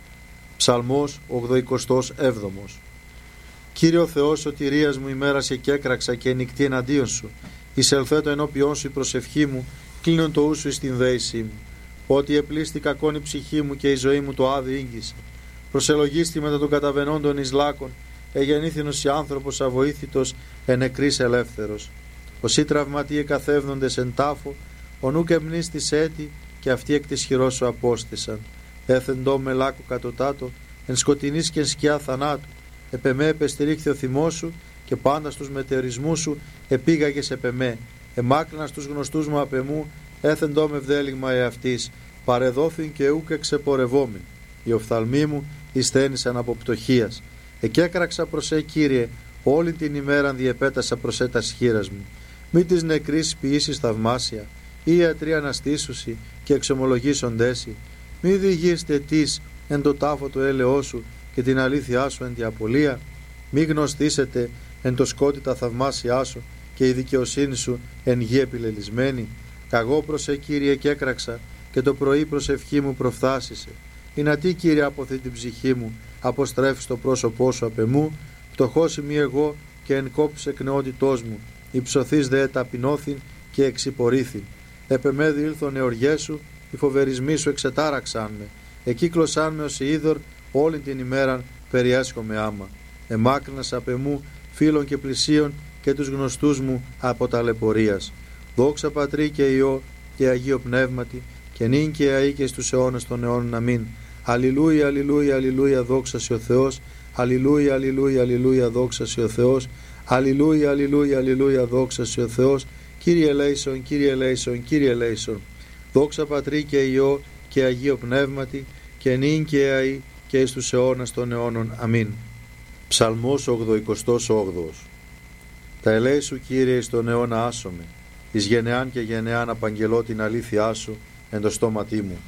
Ψαλμός ογδοηκοστός έβδομος. Κύριο Θεός σωτηρίας μου, ημέρασε και έκραξα και νυχτή εναντίον σου. Εισελθέτω ενώπιόν σου η προσευχή μου, κλείνον το ούσου εις την δέησή μου. Ότι επλήστη κακόν η ψυχή μου και η ζωή μου το άδει ήγγισε. Προσελογίστη μετά των καταβενόντων εις λάκων, εγεννήθηνος η άνθρωπος αβοήθητος, εν νεκρής ελεύθερος. Όσοι τραυματίε καθεύδοντες εν τάφο, ο νουκ εμνίστης έτη, και αυτοί εκ της χειρός σου απόστησαν. Έθεντο με λάκου κατωτάτο, εν σκοτεινής και εν σκιά θανάτου. Επεμέ επεστηρίχθη ο θυμός σου, και πάντα στους μετεωρισμούς σου επήγαγες επεμέ. Εμάκρινα στους γνωστούς μου απεμού, έθεντο με βδέλιγμα εαυτής. Παρεδόθην και ούκ εξεπορευόμην. Οι οφθαλμοί μου εισθένησαν από πτωχίας. Εκέκραξα προς ε, Κύριε, όλη την ημέραν διεπέτασα προς ε τας χείρας μου. Μη της νεκρής ποιήσεις θαυμάσια, ή ιατροί αναστήσουσι και εξομολογήσοντέσι. Μη διηγείστε της εν το τάφο του έλεό σου και την αλήθειά σου εν τη απολία. Μη γνωστήσετε εν το σκότι τα θαυμάσια σου και η δικαιοσύνη σου εν γη επιλελισμένη. Καγώ προς ε, Κύριε, και έκραξα, και το πρωί προσευχή μου προφθάσισε. Είναι τι, Κύριε, αποθεί την ψυχή μου, αποστρέφεις το πρόσωπό σου απ' εμού. Πτωχός ημί εγώ και εν κόψης εκνεότητός μου. Υψωθείς δε ταπεινώθην και εξυπορήθην. Επεμέδι ήλθον εωριές σου, οι φοβερισμοί σου εξετάραξαν με. Εκύκλωσαν με ως είδωρ, όλη την ημέραν περιέσχομαι άμα. Εμάκρυνας απ' εμού φίλων και πλησίων και τους γνωστούς μου από ταλαιπωρίας. Δόξα Πατρί και Υιό και Αγίο Πνεύματι, και νυν και αεί και στους αιώνας των αιώνων. Αμήν. Αλληλούια, αλληλούια, αλληλούια, δόξα σε ο Θεός. Αλληλούια, αλληλούια, αλληλούια, δόξα σε ο Θεός. Αλληλούια, αλληλούια, αλληλούια, δόξα σε ο Θεός. Κύριε ελέησον, Κύριε ελέησον, Κύριε ελέησον. Δόξα Πατρί και Υιό και Αγίο Πνεύματι, και νυν και αεί και εις τους αιώνας των αιώνων. Αμήν. Ψαλμός ογδοηκοστός όγδοος. Τα ελέη σου, Κύριε, εις τον αιώνα άσομαι. Εις γενεάν και γενεάν απαγγελώ την αλήθειά σου εν το στόματί μου.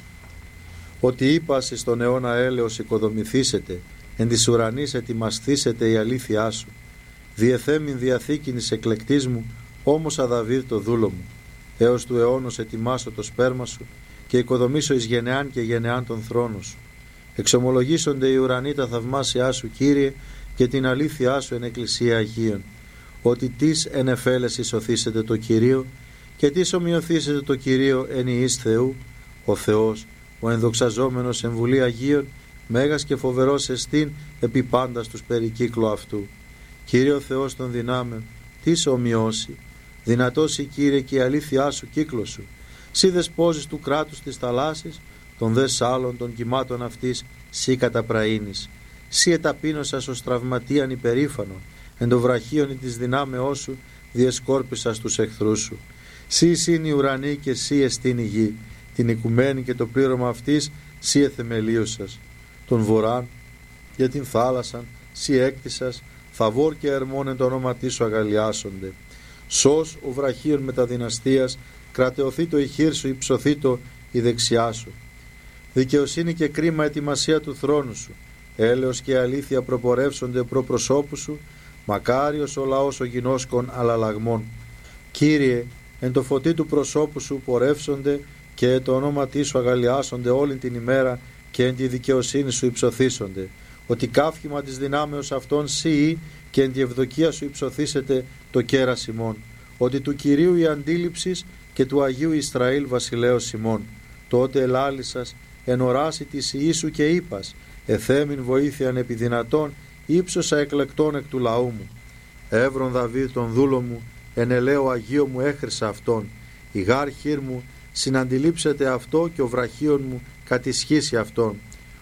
Ότι είπας εις τον αιώνα έλεος οικοδομηθήσετε, εν της ουρανής ετοιμασθήσετε η αλήθειά σου. Διεθέμην διαθήκην εις εκλεκτής μου, όμως αδαβίδ το δούλο μου. Έως του αιώνος ετοιμάσω το σπέρμα σου, και οικοδομήσω εις γενεάν και γενεάν τον θρόνο σου. Εξομολογήσονται οι ουρανοί τα θαυμάσια σου, Κύριε, και την αλήθειά σου εν εκκλησία Αγίων. Ότι τις εν εφέλεσι σωθήσετε το Κυρίο, και τις ομοιωθήσετε το Κυρίο εν ιής Θεού. Ο Θεός, ο ενδοξαζόμενος εν βουλή Αγίων, μέγας και φοβερός εστίν επί πάντα στους περικύκλου αυτού. Κύριε ο Θεός των δυνάμεων, τι ομοιώσει. Δυνατός η, Κύριε, και η αλήθειά σου κύκλο σου. Σύ δεσπόζεις του κράτους της θαλάσσης, των δε σάλων των κυμάτων αυτής, σύ καταπραΐνεις. Σύ εταπείνωσας ως τραυματίαν υπερήφανον, εν το βραχίον της δυνάμεώς σου διεσκόρπισας τους εχθρούς σου. Σύ εισήν η ουρανή και σύ εστίν η γη, την οικουμένη και το πλήρωμα αυτής σύ εθεμελίωσας. Τον βοράν για την θάλασσαν σύ έκτισας, θαβόρ και ερμόν εν το όνοματί σου αγαλιάσονται. Σως ο βραχίων μεταδυναστείας, κρατεωθεί το η χείρ σου, υψωθεί το η δεξιά σου. Δικαιοσύνη και κρίμα ετοιμασία του θρόνου σου, έλεος και αλήθεια προπορεύσονται προ προσώπου σου, μακάριος ο λαός ο γινώσκων αλλαλαγμών. Κύριε, εν το φωτί του προσώπου σου πορεύσονται, και το ονόματί σου αγαλιάσονται όλη την ημέρα, και εν τη δικαιοσύνη σου υψωθήσονται. Ότι κάφημα της δυνάμεως αυτών σύ, και εν τη ευδοκία σου υψωθήσετε το κέρας ημών. Ότι του Κυρίου η αντίληψης και του Αγίου Ισραήλ βασιλέως ημών. Τότε ελάλησας εν οράση της Ιησού και είπας, εθέμην βοήθειαν επί δυνατών, ύψωσα εκλεκτών εκ του λαού μου. Εύρον Δαβίδ τον δούλο μου, εν ελαίο Αγίο μου έχρισα αυτόν. Η γάρ χείρ μου συναντιλήψεται αυτό, και ο βραχίον μου κατησχύσει αυτόν.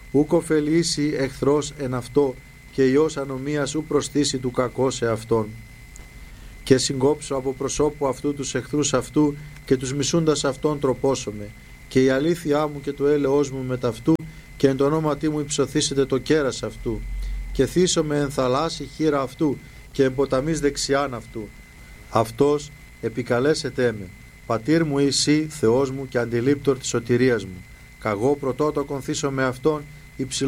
ούκ ωφελήσει εχθρός εν αυτό, και ιός ανομίας ου προστήσει του κακό σε αυτόν. Και συγκόψω από προσώπου αυτού τους εχθρούς αυτού, και τους μισούντας αυτόν τροπώσομαι, και η αλήθειά μου και το έλεος μου μετ' αυτού, και εν το ονόματί μου υψωθήσετε το κέρας αυτού, και θύσομαι εν θαλάσσι χείρα αυτού, και εν ποταμής δεξιάν αυτού. Αυτός επικαλέσετε με, πατήρ μου εσύ, Θεός μου και αντιλήπτορ της σωτηρίας μου, καγώ πρωτότοκον θύσω με αυτόν, υψηλό